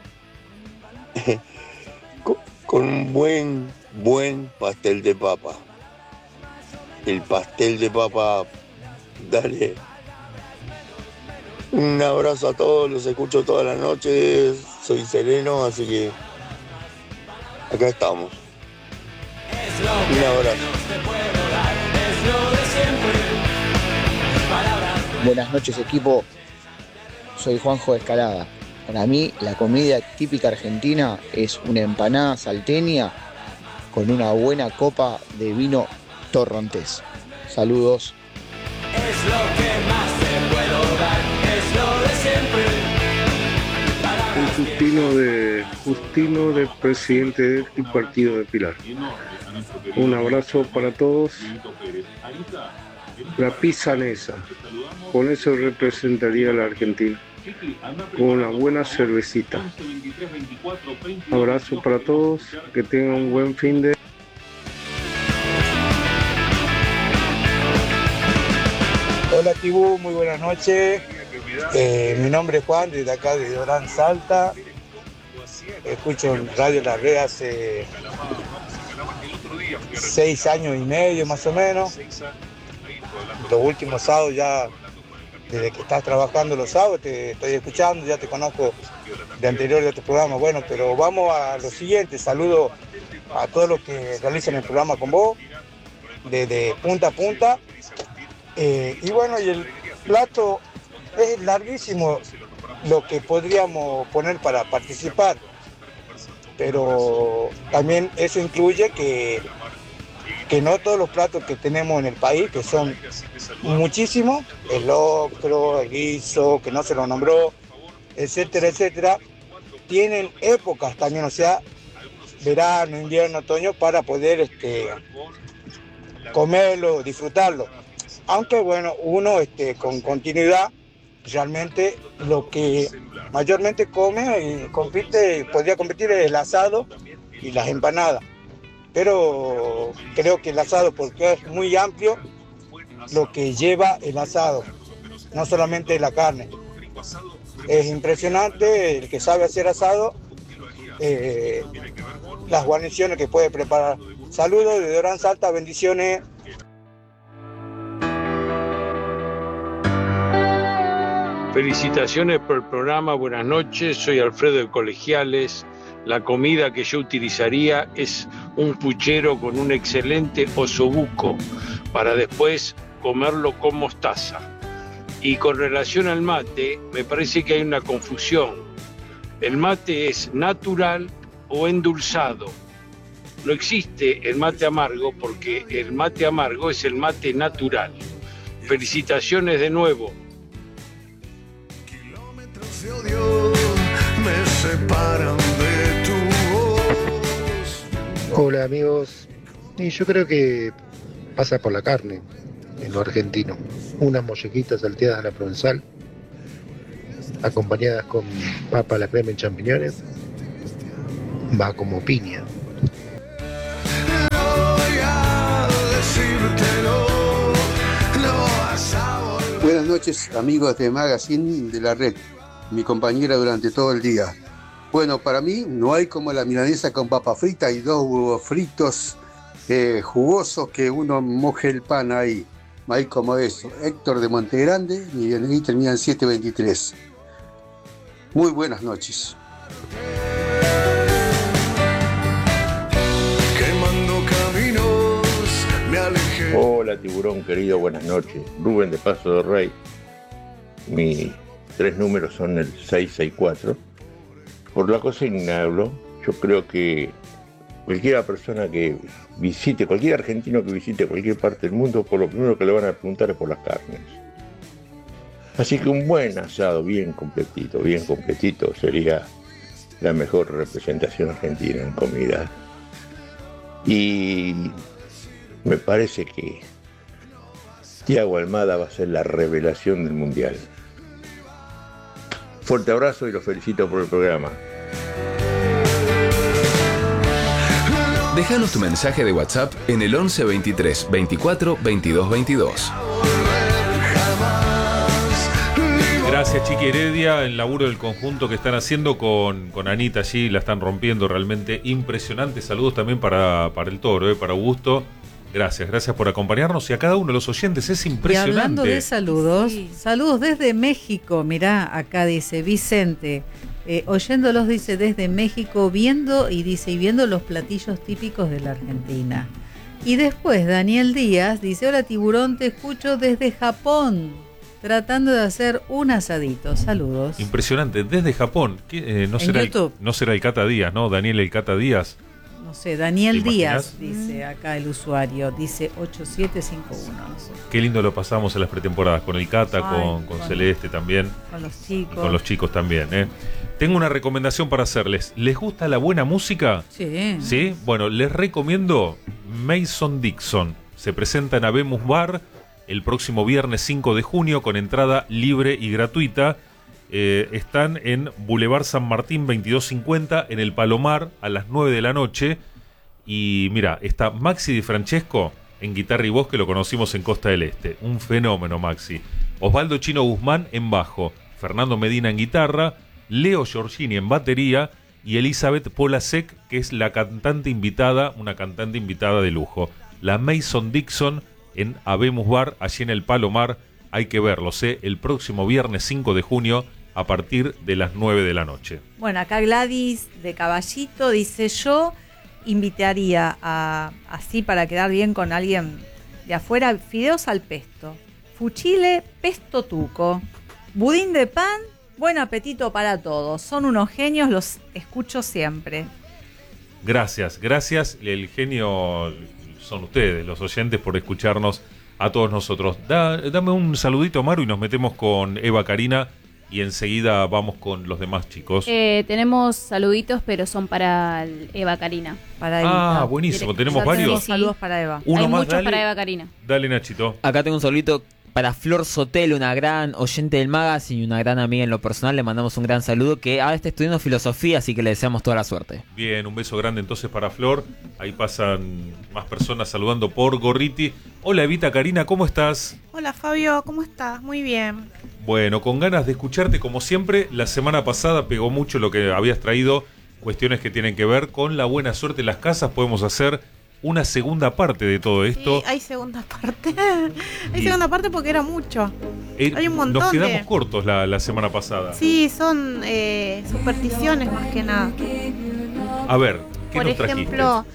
con, con un buen, buen pastel de papa. El pastel de papa, dale. Un abrazo a todos, los escucho todas las noches. Soy sereno, así que acá estamos. Un abrazo. Buenas noches equipo, soy Juanjo de Escalada. Para mí la comida típica argentina es una empanada salteña con una buena copa de vino torrontés. Saludos. es lo que más te puedo dar, es lo de siempre. Soy Justino de Justino de presidente del partido de Pilar. Un abrazo para todos. La pisanesa, con eso representaría a la Argentina. Con una buena cervecita. Abrazo para todos, que tengan un buen fin de. Hola Tibú, muy buenas noches. Eh, mi nombre es Juan, desde acá de Orán Salta. Escucho en Radio La Red hace seis años y medio más o menos. Los últimos sábados ya, desde que estás trabajando los sábados, te estoy escuchando, ya te conozco de anterior de otros programas. Bueno, pero vamos a lo siguiente. Saludo a todos los que realizan el programa con vos, desde punta a punta. Eh, y bueno, y el plato es larguísimo lo que podríamos poner para participar, pero también eso incluye que, que no todos los platos que tenemos en el país, que son muchísimos, el locro, el guiso, que no se lo nombró, etcétera, etcétera, tienen épocas también, o sea, verano, invierno, otoño, para poder este, comerlo, disfrutarlo. Aunque bueno, uno este, con continuidad realmente lo que mayormente come y compite, podría competir es el asado y las empanadas. Pero creo que el asado, porque es muy amplio lo que lleva el asado, no solamente la carne. Es impresionante el que sabe hacer asado, eh, las guarniciones que puede preparar. Saludos desde Orán Salta, bendiciones. Felicitaciones por el programa, buenas noches, soy Alfredo de Colegiales. La comida que yo utilizaría es un puchero con un excelente osobuco para después comerlo con mostaza. Y con relación al mate, me parece que hay una confusión. El mate es natural o endulzado. no existe el mate amargo porque el mate amargo es el mate natural. Felicitaciones de nuevo. De odio me separan de tu voz. Hola amigos, y yo creo que pasa por la carne en lo argentino. Unas mollejitas salteadas a la provenzal, acompañadas con papa a la crema en champiñones, va como piña. Voy a decírtelo, lo vas a volver. Buenas noches amigos de Magazine de la Red, mi compañera durante todo el día. Bueno, para mí no hay como la milanesa con papa frita y dos huevos fritos eh, jugosos que uno moje el pan ahí. No hay como eso. Héctor de Montegrande, mi D N I termina en siete veintitrés. Muy buenas noches. Quemando caminos, me alejé. Hola tiburón querido, buenas noches. Rubén de Paso de Rey. Mis tres números son el seis seis cuatro. Por la consigna hablo, yo creo que cualquier persona que visite, cualquier argentino que visite cualquier parte del mundo, por lo primero que le van a preguntar es por las carnes. Así que un buen asado, bien completito, bien completito, sería la mejor representación argentina en comida. Y me parece que Thiago Almada va a ser la revelación del Mundial. Fuerte abrazo y los felicito por el programa. Déjanos tu mensaje de WhatsApp en el once veintitrés veinticuatro veintidós veintidós. Gracias Chiqui Heredia, el laburo del conjunto que están haciendo con, con Anita allí, la están rompiendo realmente impresionante. Saludos también para, para el Toro, eh, para Augusto. Gracias, gracias por acompañarnos y a cada uno de los oyentes, es impresionante. Y hablando de saludos, sí. Saludos desde México, mirá, acá dice Vicente, eh, oyéndolos dice desde México, viendo y dice y viendo los platillos típicos de la Argentina. Y después Daniel Díaz dice, hola tiburón, te escucho desde Japón, tratando de hacer un asadito, saludos. Impresionante, desde Japón, ¿Qué, eh, no, será el, no será el Cata Díaz, ¿no? Daniel el Cata Díaz. No sé, Daniel Díaz, dice acá el usuario, dice ocho siete cinco uno. No sé. Qué lindo lo pasamos en las pretemporadas, con el Cata, Ay, con, con, con Celeste también. Con los chicos. Con los chicos también, ¿eh? Tengo una recomendación para hacerles. ¿Les gusta la buena música? Sí. ¿Sí? Bueno, les recomiendo Mason Dixon. Se presenta en Habemos Bar el próximo viernes cinco de junio con entrada libre y gratuita. Eh, están en Boulevard San Martín veintidós cincuenta en el Palomar a las nueve de la noche. Y mira, está Maxi Di Francesco en guitarra y voz, que lo conocimos en Costa del Este. Un fenómeno, Maxi. Osvaldo Chino Guzmán en bajo, Fernando Medina en guitarra, Leo Giorgini en batería y Elizabeth Polasek, que es la cantante invitada, una cantante invitada de lujo. La Mason Dixon en Habemos Bar, allí en el Palomar. Hay que verlo, ¿eh? El próximo viernes cinco de junio a partir de las nueve de la noche. Bueno, acá Gladys de Caballito dice, yo invitaría a, así para quedar bien con alguien de afuera, fideos al pesto, fuchile, pesto tuco, budín de pan, buen apetito para todos. Son unos genios, los escucho siempre. Gracias, gracias. El genio son ustedes, los oyentes, por escucharnos a todos nosotros. Da, dame un saludito, Maru, y nos metemos con Eva Karina y enseguida vamos con los demás chicos. Eh, tenemos saluditos, pero son para Eva Karina. Para ah, buenísimo. ¿Tenemos varios? Tenemos saludos para Eva. Uno Hay más, muchos dale. para Eva Karina. Dale, Nachito. Acá tengo un saludito para Flor Sotelo, una gran oyente del Magazine y una gran amiga en lo personal. Le mandamos un gran saludo, que ahora está estudiando filosofía, así que le deseamos toda la suerte. Bien, un beso grande entonces para Flor. Ahí pasan más personas saludando por Gorriti. Hola Evita Karina, ¿cómo estás? Hola Fabio, ¿cómo estás? Muy bien. Bueno, con ganas de escucharte como siempre. La semana pasada pegó mucho lo que habías traído, cuestiones que tienen que ver con la buena suerte en las casas. Podemos hacer una segunda parte de todo esto. Sí, hay segunda parte. hay y segunda parte porque era mucho. Eh, hay un montón. Nos quedamos de... cortos la, la semana pasada. Sí, son eh, supersticiones más que nada. A ver, ¿qué por nos ejemplo, trajiste?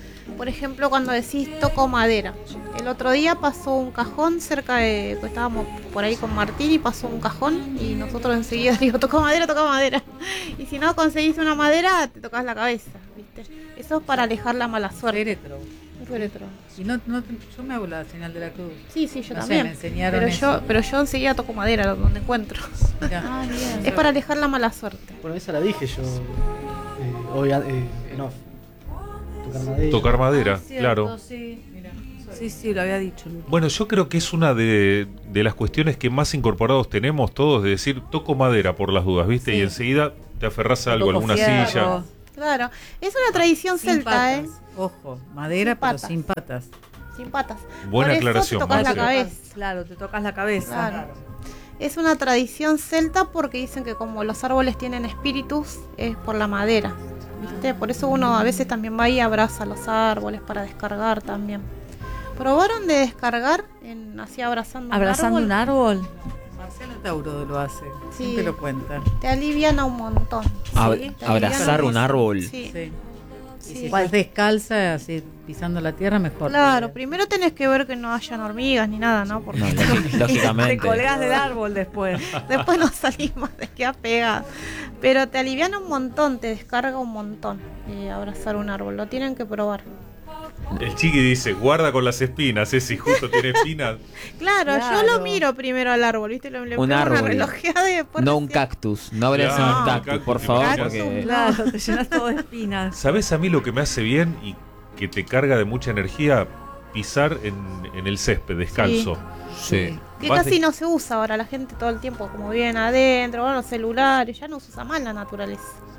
por ejemplo, cuando decís toco madera. El otro día pasó un cajón cerca de, pues estábamos por ahí con Martín y pasó un cajón y nosotros enseguida digo, toco madera, toca madera. Y si no conseguís una madera, te tocas la cabeza, ¿viste? Eso es para alejar la mala suerte. Féretro. Un féretro. Y no, no, yo me hago la señal de la cruz. Sí, sí, yo No sé, también. me enseñaron pero eso. yo, pero yo enseguida toco madera donde encuentro. Ah, bien. Es para alejar la mala suerte. Bueno, esa la dije yo eh, hoy eh, en off. Tocar madera. Tocar madera, Cierto, claro. Sí, mira. Sí, sí, lo había dicho. Bueno, yo creo que es una de, de las cuestiones que más incorporados tenemos todos, de decir, toco madera por las dudas, ¿viste? Sí. Y enseguida te aferrás a algo, Toco alguna fierro. silla. Claro, es una tradición Sin celta, patas. ¿eh? Ojo, madera Sin pero patas. sin patas. Sin patas. Buena Por eso aclaración, te tocas la Marcia. cabeza. Claro, te tocas la cabeza. Claro. Es una tradición celta porque dicen que como los árboles tienen espíritus, es por la madera. ¿Viste? Por eso uno a veces también va y abraza los árboles para descargar también. ¿Probaron de descargar en, así abrazando, ¿Abrazando un un árbol? árbol? Marcelo Tauro lo hace. Sí. Siempre lo cuenta. Te aliviana un montón. Ab- Sí, te abrazar aliviana un árbol. Sí. Sí. Sí. Y si estás descalza, así pisando la tierra, mejor. Claro, primero tenés que ver que no hayan hormigas ni nada, ¿no? Porque No, lógi- lógicamente. Te colgás del árbol después. después no salís más, te quedas pegada. Pero te aliviana un montón, te descarga un montón eh, abrazar un árbol. Lo tienen que probar. El chiqui dice, guarda con las espinas, ¿eh? Si justo tiene espinas. Claro, Claro. yo lo miro primero al árbol, ¿viste? Le, le Un pego árbol. una relojeada y después No un cactus. No abracen Claro, un no, cactus, cactus, por te favor, imaginas. porque Claro, te llenas todo de espinas. ¿Sabes a mí lo que me hace bien y que te carga de mucha energía? Pisar en, en el césped, descalzo. sí. que Vas casi de- no se usa ahora, la gente todo el tiempo como viven adentro, con los celulares, ya no se usa más la naturaleza.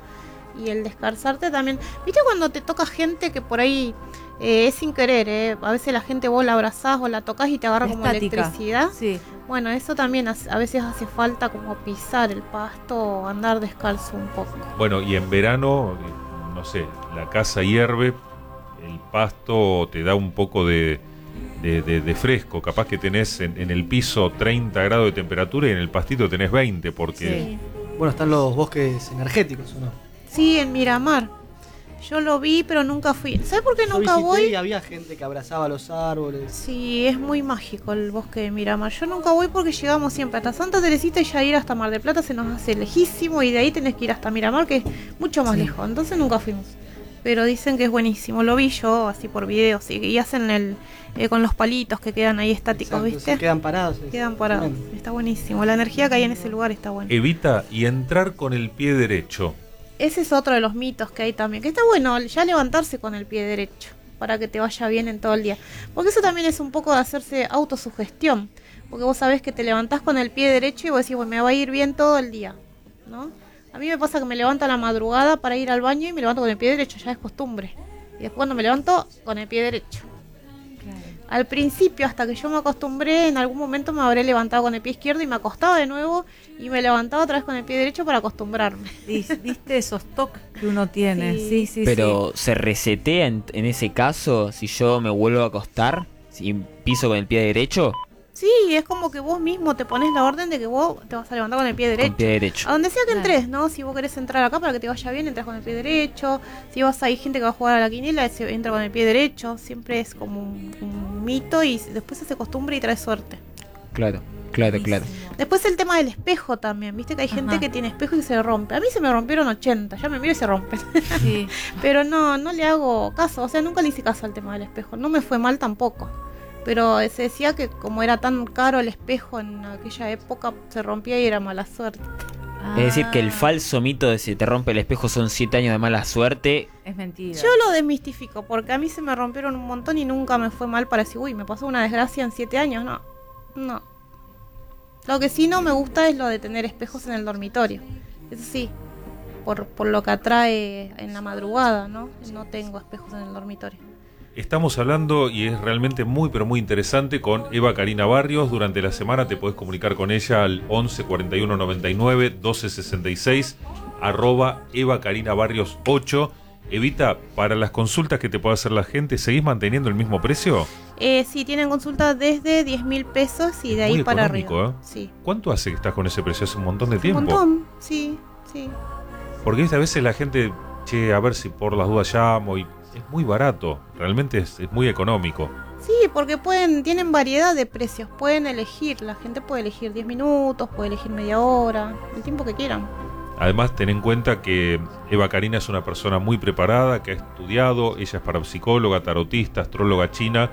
Y el descansarte también. ¿Viste cuando te toca gente que por ahí eh, es sin querer? Eh? A veces la gente vos la abrazás o la tocas y te agarra como Estática. electricidad. Sí. Bueno, eso también hace- a veces hace falta como pisar el pasto o andar descalzo un poco. Bueno, y en verano, eh, no sé, la casa hierve, el pasto te da un poco de, de, de- de fresco. Capaz que tenés en, en el piso treinta grados de temperatura y en el pastito tenés veinte, porque... Bueno, están los bosques energéticos, ¿o no? Sí, en Miramar. Yo lo vi, pero nunca fui. ¿Sabes por qué Yo nunca visité voy? y había gente que abrazaba los árboles. Sí, es muy mágico el bosque de Miramar. Yo nunca voy porque llegamos siempre hasta Santa Teresita y ya ir hasta Mar del Plata se nos hace lejísimo y de ahí tenés que ir hasta Miramar, que es mucho más lejos. Entonces nunca fuimos. Pero dicen que es buenísimo. Lo vi yo así por videos y, y hacen el eh, con los palitos que quedan ahí estáticos, Exacto, ¿viste? sí, quedan parados. es Quedan parados. tremendo. Está buenísimo. La energía que hay en ese lugar está buena. Evita y entrar con el pie derecho. Ese es otro de los mitos que hay también. Que está bueno ya levantarse con el pie derecho para que te vaya bien en todo el día. Porque eso también es un poco de hacerse autosugestión. Porque vos sabés que te levantás con el pie derecho y vos decís, bueno, me va a ir bien todo el día, ¿no? A mí me pasa que me levanto a la madrugada para ir al baño y me levanto con el pie derecho, ya es costumbre. Y después cuando me levanto con el pie derecho. Al principio, hasta que yo me acostumbré, en algún momento me habré levantado con el pie izquierdo y me acostaba de nuevo y me levantaba otra vez con el pie derecho para acostumbrarme. Dis- ¿Viste esos toques que uno tiene? Sí. Sí, sí, Pero se resetea en, en ese caso si yo me vuelvo a acostar, si piso con el pie derecho, Sí, es como que vos mismo te pones la orden de que vos te vas a levantar con el pie derecho. con pie derecho. A donde sea que Claro. entres, ¿no? Si vos querés entrar acá para que te vaya bien, entras con el pie derecho. Si vas a hay gente que va a jugar a la quiniela, se entra con el pie derecho. Siempre es como un, un mito y después se hace costumbre y trae suerte. Claro, claro, claro. Después el tema del espejo también, viste que hay gente Ajá. que tiene espejo y se rompe. A mí se me rompieron ochenta, ya me miro y se rompen. Sí. Pero no, no le hago caso, o sea, nunca le hice caso al tema del espejo. No me fue mal tampoco. Pero se decía que como era tan caro el espejo en aquella época, se rompía y era mala suerte. Es decir, Ah. que el falso mito de si te rompe el espejo son siete años de mala suerte. Es mentira. Yo lo desmistifico, porque a mí se me rompieron un montón y nunca me fue mal para decir, uy, me pasó una desgracia en siete años. No, no. Lo que sí no me gusta es lo de tener espejos en el dormitorio. Eso sí, por, por lo que atrae en la madrugada, ¿no? No tengo espejos en el dormitorio. Estamos hablando, y es realmente muy pero muy interesante, con Eva Karina Barrios. Durante la semana te puedes comunicar con ella al once cuarenta y uno noventa y nueve doce sesenta y seis, arroba Eva Karina Barrios ocho. Evita, para las consultas que te pueda hacer la gente, ¿seguís manteniendo el mismo precio? Eh, sí, tienen consulta desde diez mil pesos y de ahí Muy para económico, arriba. ¿eh? Sí. ¿Cuánto hace que estás con ese precio? Hace un montón de Un tiempo. montón, sí, sí. Porque ¿viste? A veces la gente, che, a ver si por las dudas llamo y es muy barato, realmente es, es muy económico. Sí, porque pueden, tienen variedad de precios, pueden elegir, la gente puede elegir diez minutos, puede elegir media hora, el tiempo que quieran. Además, ten en cuenta que Eva Karina es una persona muy preparada, que ha estudiado, ella es parapsicóloga, tarotista, astróloga china,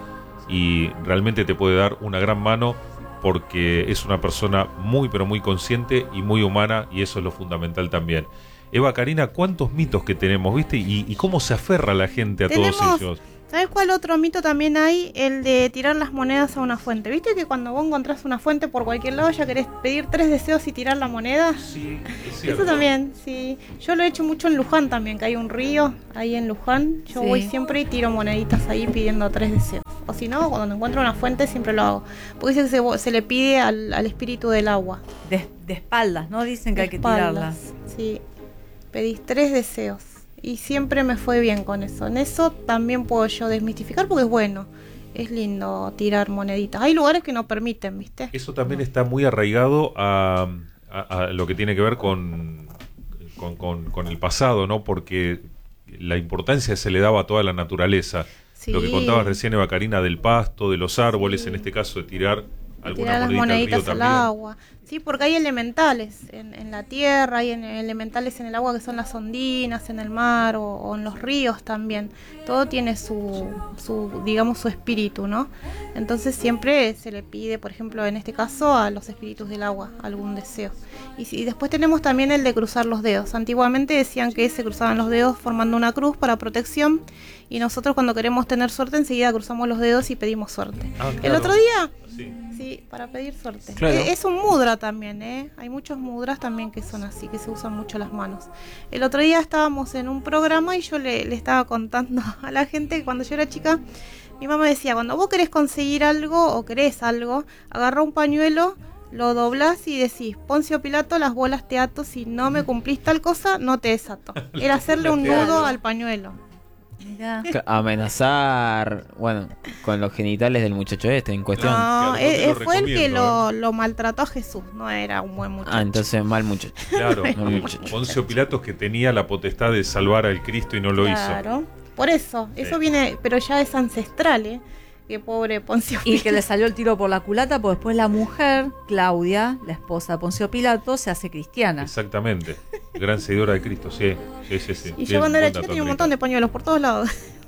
y realmente te puede dar una gran mano porque es una persona muy pero muy consciente y muy humana, y eso es lo fundamental también. Eva Karina, ¿cuántos mitos que tenemos, viste? Y, y cómo se aferra la gente a Tenemos, todos ellos. ¿Sabes cuál otro mito también hay? El de tirar las monedas a una fuente. ¿Viste que cuando vos encontrás una fuente por cualquier lado ya querés pedir tres deseos y tirar la moneda? Sí, es cierto. Eso también, sí. Yo lo he hecho mucho en Luján también, que hay un río ahí en Luján. Yo Sí. voy siempre y tiro moneditas ahí pidiendo tres deseos. O si no, cuando encuentro una fuente siempre lo hago. Porque dice que se, se le pide al, al espíritu del agua. De, de espaldas, ¿no? Dicen que De hay que espaldas, tirarlas. Sí. Pedís tres deseos. Y siempre me fue bien con eso. En eso también puedo yo desmistificar porque es bueno. Es lindo tirar moneditas. Hay lugares que no permiten, ¿viste? Eso también está muy arraigado a, a, a lo que tiene que ver con, con, con, con el pasado, ¿no? Porque la importancia se le daba a toda la naturaleza. Sí. Lo que contabas recién, Eva Karina, del pasto, de los árboles, en este caso de tirar alguna Tirar las monedita al río moneditas al también. agua. Sí, porque hay elementales en, en la tierra, hay en- elementales en el agua que son las ondinas, en el mar o, o en los ríos también. Todo tiene su, su, digamos, su espíritu, ¿no? Entonces siempre se le pide, por ejemplo, en este caso, a los espíritus del agua algún deseo. Y, si- y después tenemos también el de cruzar los dedos. Antiguamente decían que se cruzaban los dedos formando una cruz para protección, y nosotros cuando queremos tener suerte enseguida cruzamos los dedos y pedimos suerte. Ah, El claro. otro día... Sí. Sí, para pedir suerte. Claro. Eh, Es un mudra también, ¿eh? Hay muchos mudras también que son así, que se usan mucho las manos. El otro día estábamos en un programa y yo le, le estaba contando a la gente que cuando yo era chica, mi mamá decía, cuando vos querés conseguir algo o querés algo, agarrá un pañuelo, lo doblás y decís, Poncio Pilato, las bolas te ato, si no me cumplís tal cosa, no te desato. Era hacerle un nudo al pañuelo. Mirá. Ca- Amenazar, bueno, con los genitales del muchacho este en cuestión. No, que a lo mejor te eh, lo fue el que recomiendo, lo, lo maltrató a Jesús, no era un buen muchacho. Ah, entonces mal muchacho. Claro, Mal muchacho. Poncio Pilatos, que tenía la potestad de salvar al Cristo y no lo hizo. Claro, por eso, eso Sí. viene, pero ya es ancestral, ¿eh? Que pobre Poncio Y Pilato. que le salió el tiro por la culata, porque después la mujer, Claudia, la esposa de Poncio Pilato, se hace cristiana. Exactamente. Gran seguidora de Cristo, sí. Sí, sí, sí. Y Bien, yo cuando era buen chica dato, tenía un Andreita. montón de pañuelos por todos lados.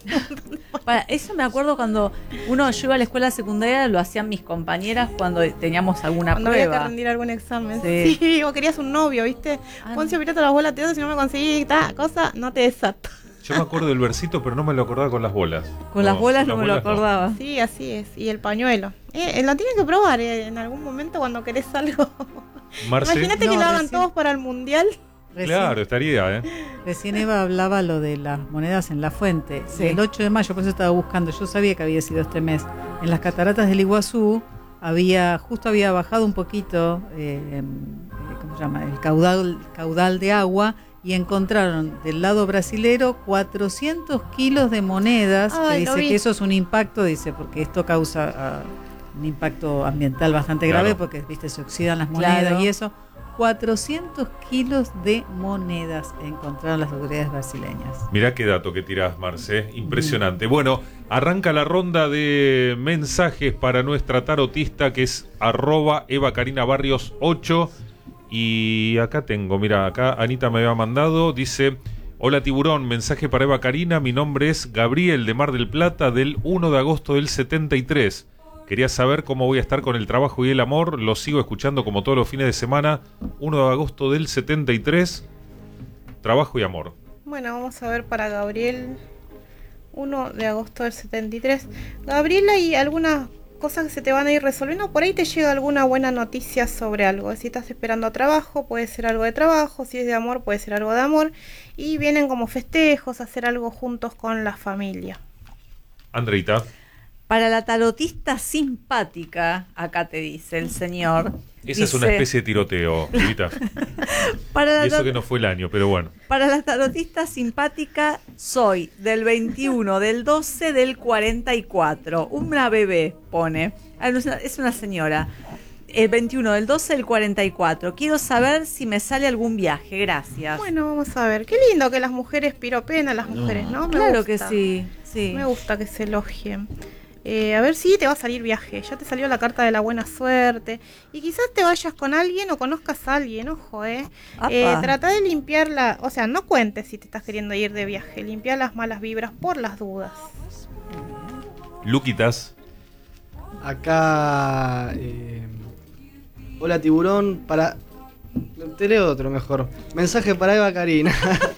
Para, eso me acuerdo cuando uno yo iba a la escuela secundaria, lo hacían mis compañeras cuando teníamos alguna Cuando había que prueba. rendir algún examen. Sí. Sí, vos querías un novio, ¿viste? Ah, Poncio Pilato las bolas te doy, si no me conseguí tal cosa, no te desato. Yo me acuerdo del versito, pero no me lo acordaba con las bolas. Con las bolas no me lo bolas acordaba. Sí, así es. Y el pañuelo. Eh, eh, lo tienen que probar eh, en algún momento cuando querés algo. Marce. Imagínate No, que lo hagan recién- todos para el mundial. Recién, Claro, estaría, ¿eh? recién Eva hablaba lo de las monedas en la fuente. Sí. El ocho de mayo, por eso estaba buscando, yo sabía que había sido este mes. En las cataratas del Iguazú había, justo había bajado un poquito, eh, em, eh, ¿cómo se llama? El caudal, caudal de agua, y encontraron del lado brasilero cuatrocientos kilos de monedas. Ay, que lo dice vi. que eso es un impacto, dice, porque esto causa ah, un impacto ambiental bastante Claro. grave, porque viste se oxidan las monedas Claro. y eso. cuatrocientos kilos de monedas encontraron las autoridades brasileñas. Mirá qué dato que tirás, Marce. Impresionante. Bueno, arranca la ronda de mensajes para nuestra tarotista, que es arroba Eva Karina Barrios ocho. Y acá tengo, mira, acá Anita me había mandado, dice: hola Tiburón, mensaje para Eva Karina, mi nombre es Gabriel de Mar del Plata, del uno de agosto del setenta y tres. Quería saber cómo voy a estar con el trabajo y el amor, lo sigo escuchando como todos los fines de semana. uno de agosto del setenta y tres, trabajo y amor. Bueno, vamos a ver para Gabriel. uno de agosto del setenta y tres. Gabriel, hay algunas cosas que se te van a ir resolviendo. Por ahí te llega alguna buena noticia sobre algo. Si estás esperando trabajo, puede ser algo de trabajo. Si es de amor, puede ser algo de amor. Y vienen como festejos, hacer algo juntos con la familia. Andreita. Para la tarotista simpática, acá te dice el señor. Esa dice, es una especie de tiroteo, Evita. Para la, Y eso tar- que no fue el año, pero bueno. para la tarotista simpática soy del veintiuno, del doce, del cuarenta y cuatro. Una bebé, pone. Ah, no, Es una, es una señora. El veintiuno del doce del cuarenta y cuatro. Quiero saber si me sale algún viaje. Gracias. Bueno, vamos a ver. Qué lindo que las mujeres piropen a las mujeres, ¿no? Me Claro gusta. que sí, sí. Me gusta que se elogien. Eh, a ver si te va a salir viaje. Ya te salió la carta de la buena suerte. Y quizás te vayas con alguien o conozcas a alguien, ojo, ¿eh? eh trata de limpiar la... O sea, no cuentes si te estás queriendo ir de viaje. Limpia las malas vibras por las dudas. Luquitas. Acá... Eh, hola, tiburón. Para... Te leo otro mejor. Mensaje para Eva Karina.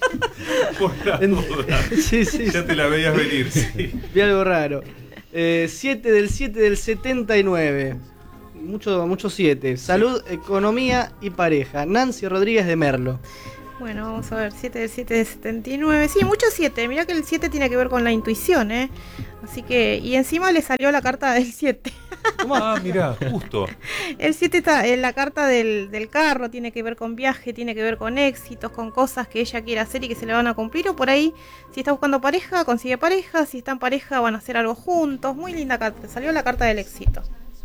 Por la duda. Sí, sí. Ya te la veías venir, sí. Vi algo raro. Eh, siete del siete del setenta y nueve. Mucho, mucho siete. Salud, economía y pareja. Nancy Rodríguez de Merlo. Bueno, vamos a ver. siete del siete del setenta y nueve. Sí, mucho siete. Mirá que el siete tiene que ver con la intuición, ¿eh? Así que... Y encima le salió la carta del siete. Ah, mirá, justo. El siete está en la carta del, del carro. Tiene que ver con viaje, tiene que ver con éxitos, con cosas que ella quiere hacer y que se le van a cumplir. O por ahí, si está buscando pareja, consigue pareja. Si está en pareja, van a hacer algo juntos. Muy linda carta. Salió la carta del éxito.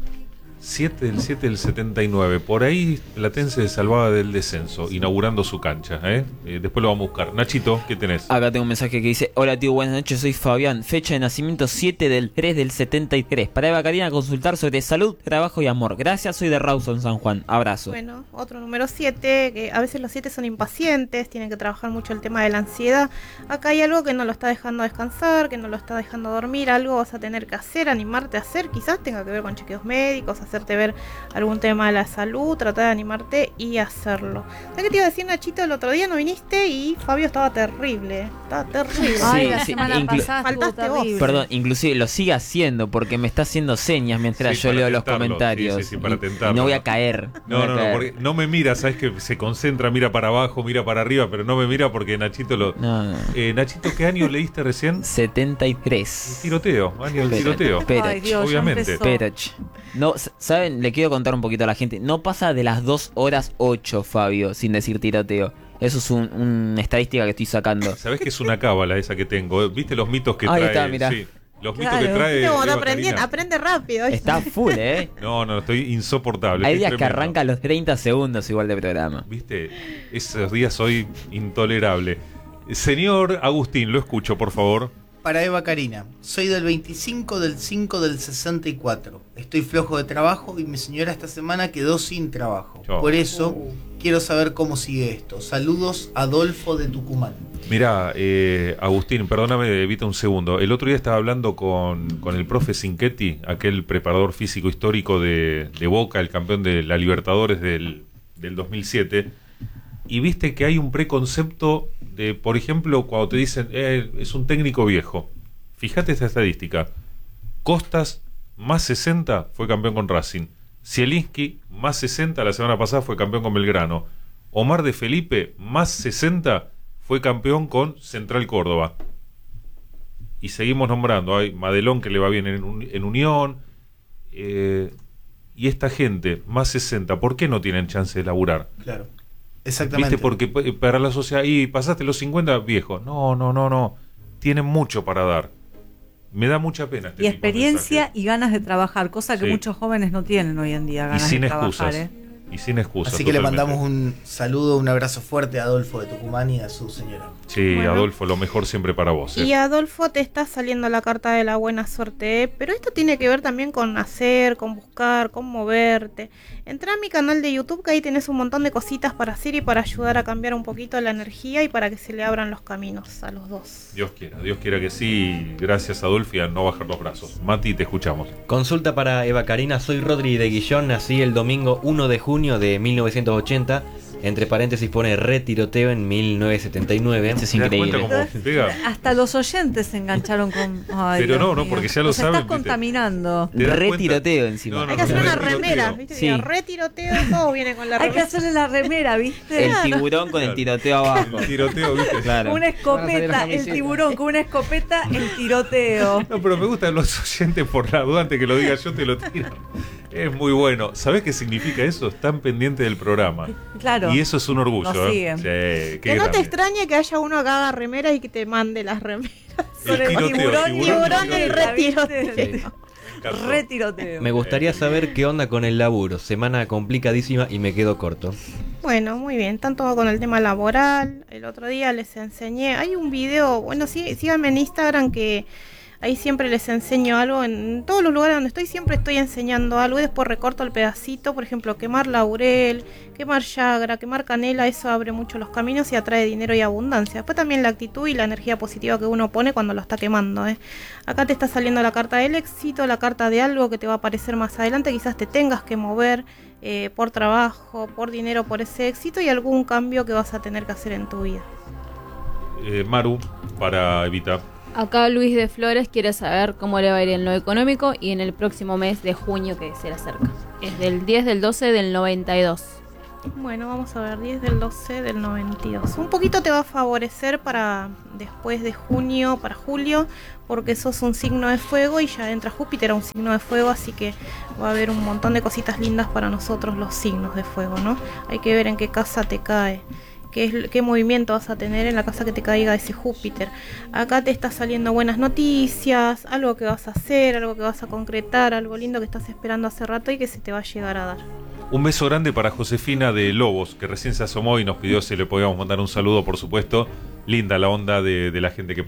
siete del siete del setenta y nueve. Por ahí Platense se salvaba del descenso, inaugurando su cancha. ¿eh? Eh, después lo vamos a buscar. Nachito, ¿qué tenés? Acá tengo un mensaje que dice: hola tío, buenas noches, soy Fabián. Fecha de nacimiento siete del tres del setenta y tres. Para Eva Karina consultar sobre salud, trabajo y amor. Gracias, soy de Rawson, San Juan. Abrazo. Bueno, otro número siete, que a veces los siete son impacientes, tienen que trabajar mucho el tema de la ansiedad. Acá hay algo que no lo está dejando descansar, que no lo está dejando dormir. Algo vas a tener que hacer, animarte a hacer. Quizás tenga que ver con chequeos médicos, hacerte ver algún tema de la salud, tratar de animarte y hacerlo. ¿Sabes qué te iba a decir, Nachito? El otro día no viniste y Fabio estaba terrible. Estaba terrible. Sí, Ay, la sí, semana inclu- pasada faltaste vos. Perdón, inclusive lo sigue haciendo porque me está haciendo señas mientras Sí, yo para leo los tentarlo. comentarios. Sí, sí, sí, para y, tentarlo. y no voy a caer. No, voy a no, no, caer. porque no me mira, sabes que se concentra, mira para abajo, mira para arriba, pero no me mira porque Nachito lo... No, no. Eh, Nachito, ¿qué año leíste recién? setenta y tres. Tiroteo, año del tiroteo. Perach. Obviamente. Perach. No, s- ¿saben? Le quiero contar un poquito a la gente. No pasa de las dos horas ocho, Fabio, sin decir tiroteo. Eso es un- una estadística que estoy sacando. ¿Sabés que es una cábala esa que tengo? ¿Viste los mitos que Ahí trae? está, mirá. Sí, los Claro. mitos que trae. Viste cómo está Eva aprendiendo, Karina. aprende rápido. ¿viste? Está full, ¿eh? No, no, estoy insoportable. Hay estoy días que tremendo. arranca a los treinta segundos igual de programa. ¿Viste? Esos días soy intolerable. Señor Agustín, lo escucho, por favor. Para Eva Karina, soy del veinticinco del cinco del sesenta y cuatro. Estoy flojo de trabajo y mi señora esta semana quedó sin trabajo. Yo. Por eso quiero saber cómo sigue esto. Saludos, Adolfo de Tucumán. Mira, eh, Agustín, perdóname, evita un segundo. El otro día estaba hablando con, con el profe Cinquetti, aquel preparador físico histórico de, de Boca, el campeón de la Libertadores del, del dos mil siete. Y viste que hay un preconcepto de, por ejemplo, cuando te dicen, eh, es un técnico viejo. Fíjate esta estadística. Costas, más sesenta, fue campeón con Racing. Zielinski, más sesenta, la semana pasada fue campeón con Belgrano. Omar de Felipe, más sesenta, fue campeón con Central Córdoba. Y seguimos nombrando. Hay Madelón, que le va bien en, Un- en Unión. Eh, y esta gente, más sesenta, ¿por qué no tienen chance de laburar? Claro. Exactamente. ¿Viste? Porque p- para la sociedad, y pasaste los cincuenta, viejo. No, no, no, no. Tienen mucho para dar. Me da mucha pena este Y tipo de experiencia y ganas de trabajar, cosa que Sí. muchos jóvenes no tienen hoy en día, Y ganas sin de trabajar. excusas. ¿eh? Y sin excusas. Así que le totalmente. mandamos un saludo, un abrazo fuerte a Adolfo de Tucumán y a su señora. Sí, Bueno. Adolfo, lo mejor siempre para vos. ¿eh? Y Adolfo, te está saliendo la carta de la buena suerte, ¿eh? Pero esto tiene que ver también con hacer, con buscar, con moverte. Entra a mi canal de YouTube, que ahí tenés un montón de cositas para hacer y para ayudar a cambiar un poquito la energía y para que se le abran los caminos a los dos. Dios quiera, Dios quiera que sí. Gracias, Adolfo, y a no bajar los brazos. Mati, te escuchamos. Consulta para Eva Karina, soy Rodri de Guillón, nací el domingo uno de junio de mil novecientos ochenta, entre paréntesis pone retiroteo en mil novecientos setenta y nueve. Es ¿Te das cuenta cómo pega? Hasta los oyentes se engancharon con... Ay, Pero Dios no, no, mío. porque ya lo Los saben, estás ¿viste? contaminando. ¿Te das cuenta? Retiroteo encima. No, no, Hay que no, hacer una retiroteo. remera, ¿viste? Sí. Diga, retiroteo, todo viene con la Hay que remera. hacerle la remera, ¿viste? El tiburón con el tiroteo abajo. El tiroteo, ¿viste? Claro. Una Van a salir las escopeta, el camisetas. tiburón con una escopeta, el tiroteo. No, pero me gustan los oyentes por la duda, antes que lo diga yo te lo tiran. Es muy bueno. ¿Sabés qué significa eso? Están pendientes del programa. Claro. Y eso es un orgullo. Nos ¿eh? siguen. Sí, qué Que no te grande. extrañe que haya uno que haga remeras y que te mande las remeras. El Sobre tiroteo, tiburón, tiburón, tiburón, tiroteo. el retiroteo. Sí. Re tiroteo. Me gustaría saber qué onda con el laburo. Semana complicadísima y me quedo corto. Bueno, muy bien, tanto con el tema laboral. El otro día les enseñé, hay un video, bueno, sí, síganme en Instagram que ahí siempre les enseño algo. En todos los lugares donde estoy siempre estoy enseñando algo y después recorto el pedacito. Por ejemplo, quemar laurel, quemar yagra, quemar canela, eso abre mucho los caminos y atrae dinero y abundancia. Después también la actitud y la energía positiva que uno pone cuando lo está quemando, ¿eh? Acá te está saliendo la carta del éxito, la carta de algo que te va a aparecer más adelante. Quizás te tengas que mover eh, por trabajo, por dinero, por ese éxito y algún cambio que vas a tener que hacer en tu vida. Eh, Maru, para Evita. Acá Luis de Flores quiere saber cómo le va a ir en lo económico y en el próximo mes de junio que se le acerca. Es del diez del doce del noventa y dos. Bueno, vamos a ver, diez del doce del noventa y dos. Un poquito te va a favorecer para después de junio, para julio, porque sos un signo de fuego y ya entra Júpiter a un signo de fuego, así que va a haber un montón de cositas lindas para nosotros los signos de fuego, ¿no? Hay que ver en qué casa te cae. Qué, es, qué movimiento vas a tener en la casa que te caiga ese Júpiter. Acá te está saliendo buenas noticias, algo que vas a hacer, algo que vas a concretar, algo lindo que estás esperando hace rato y que se te va a llegar a dar. Un beso grande para Josefina de Lobos, que recién se asomó y nos pidió si le podíamos mandar un saludo, por supuesto. Linda la onda de, de la gente que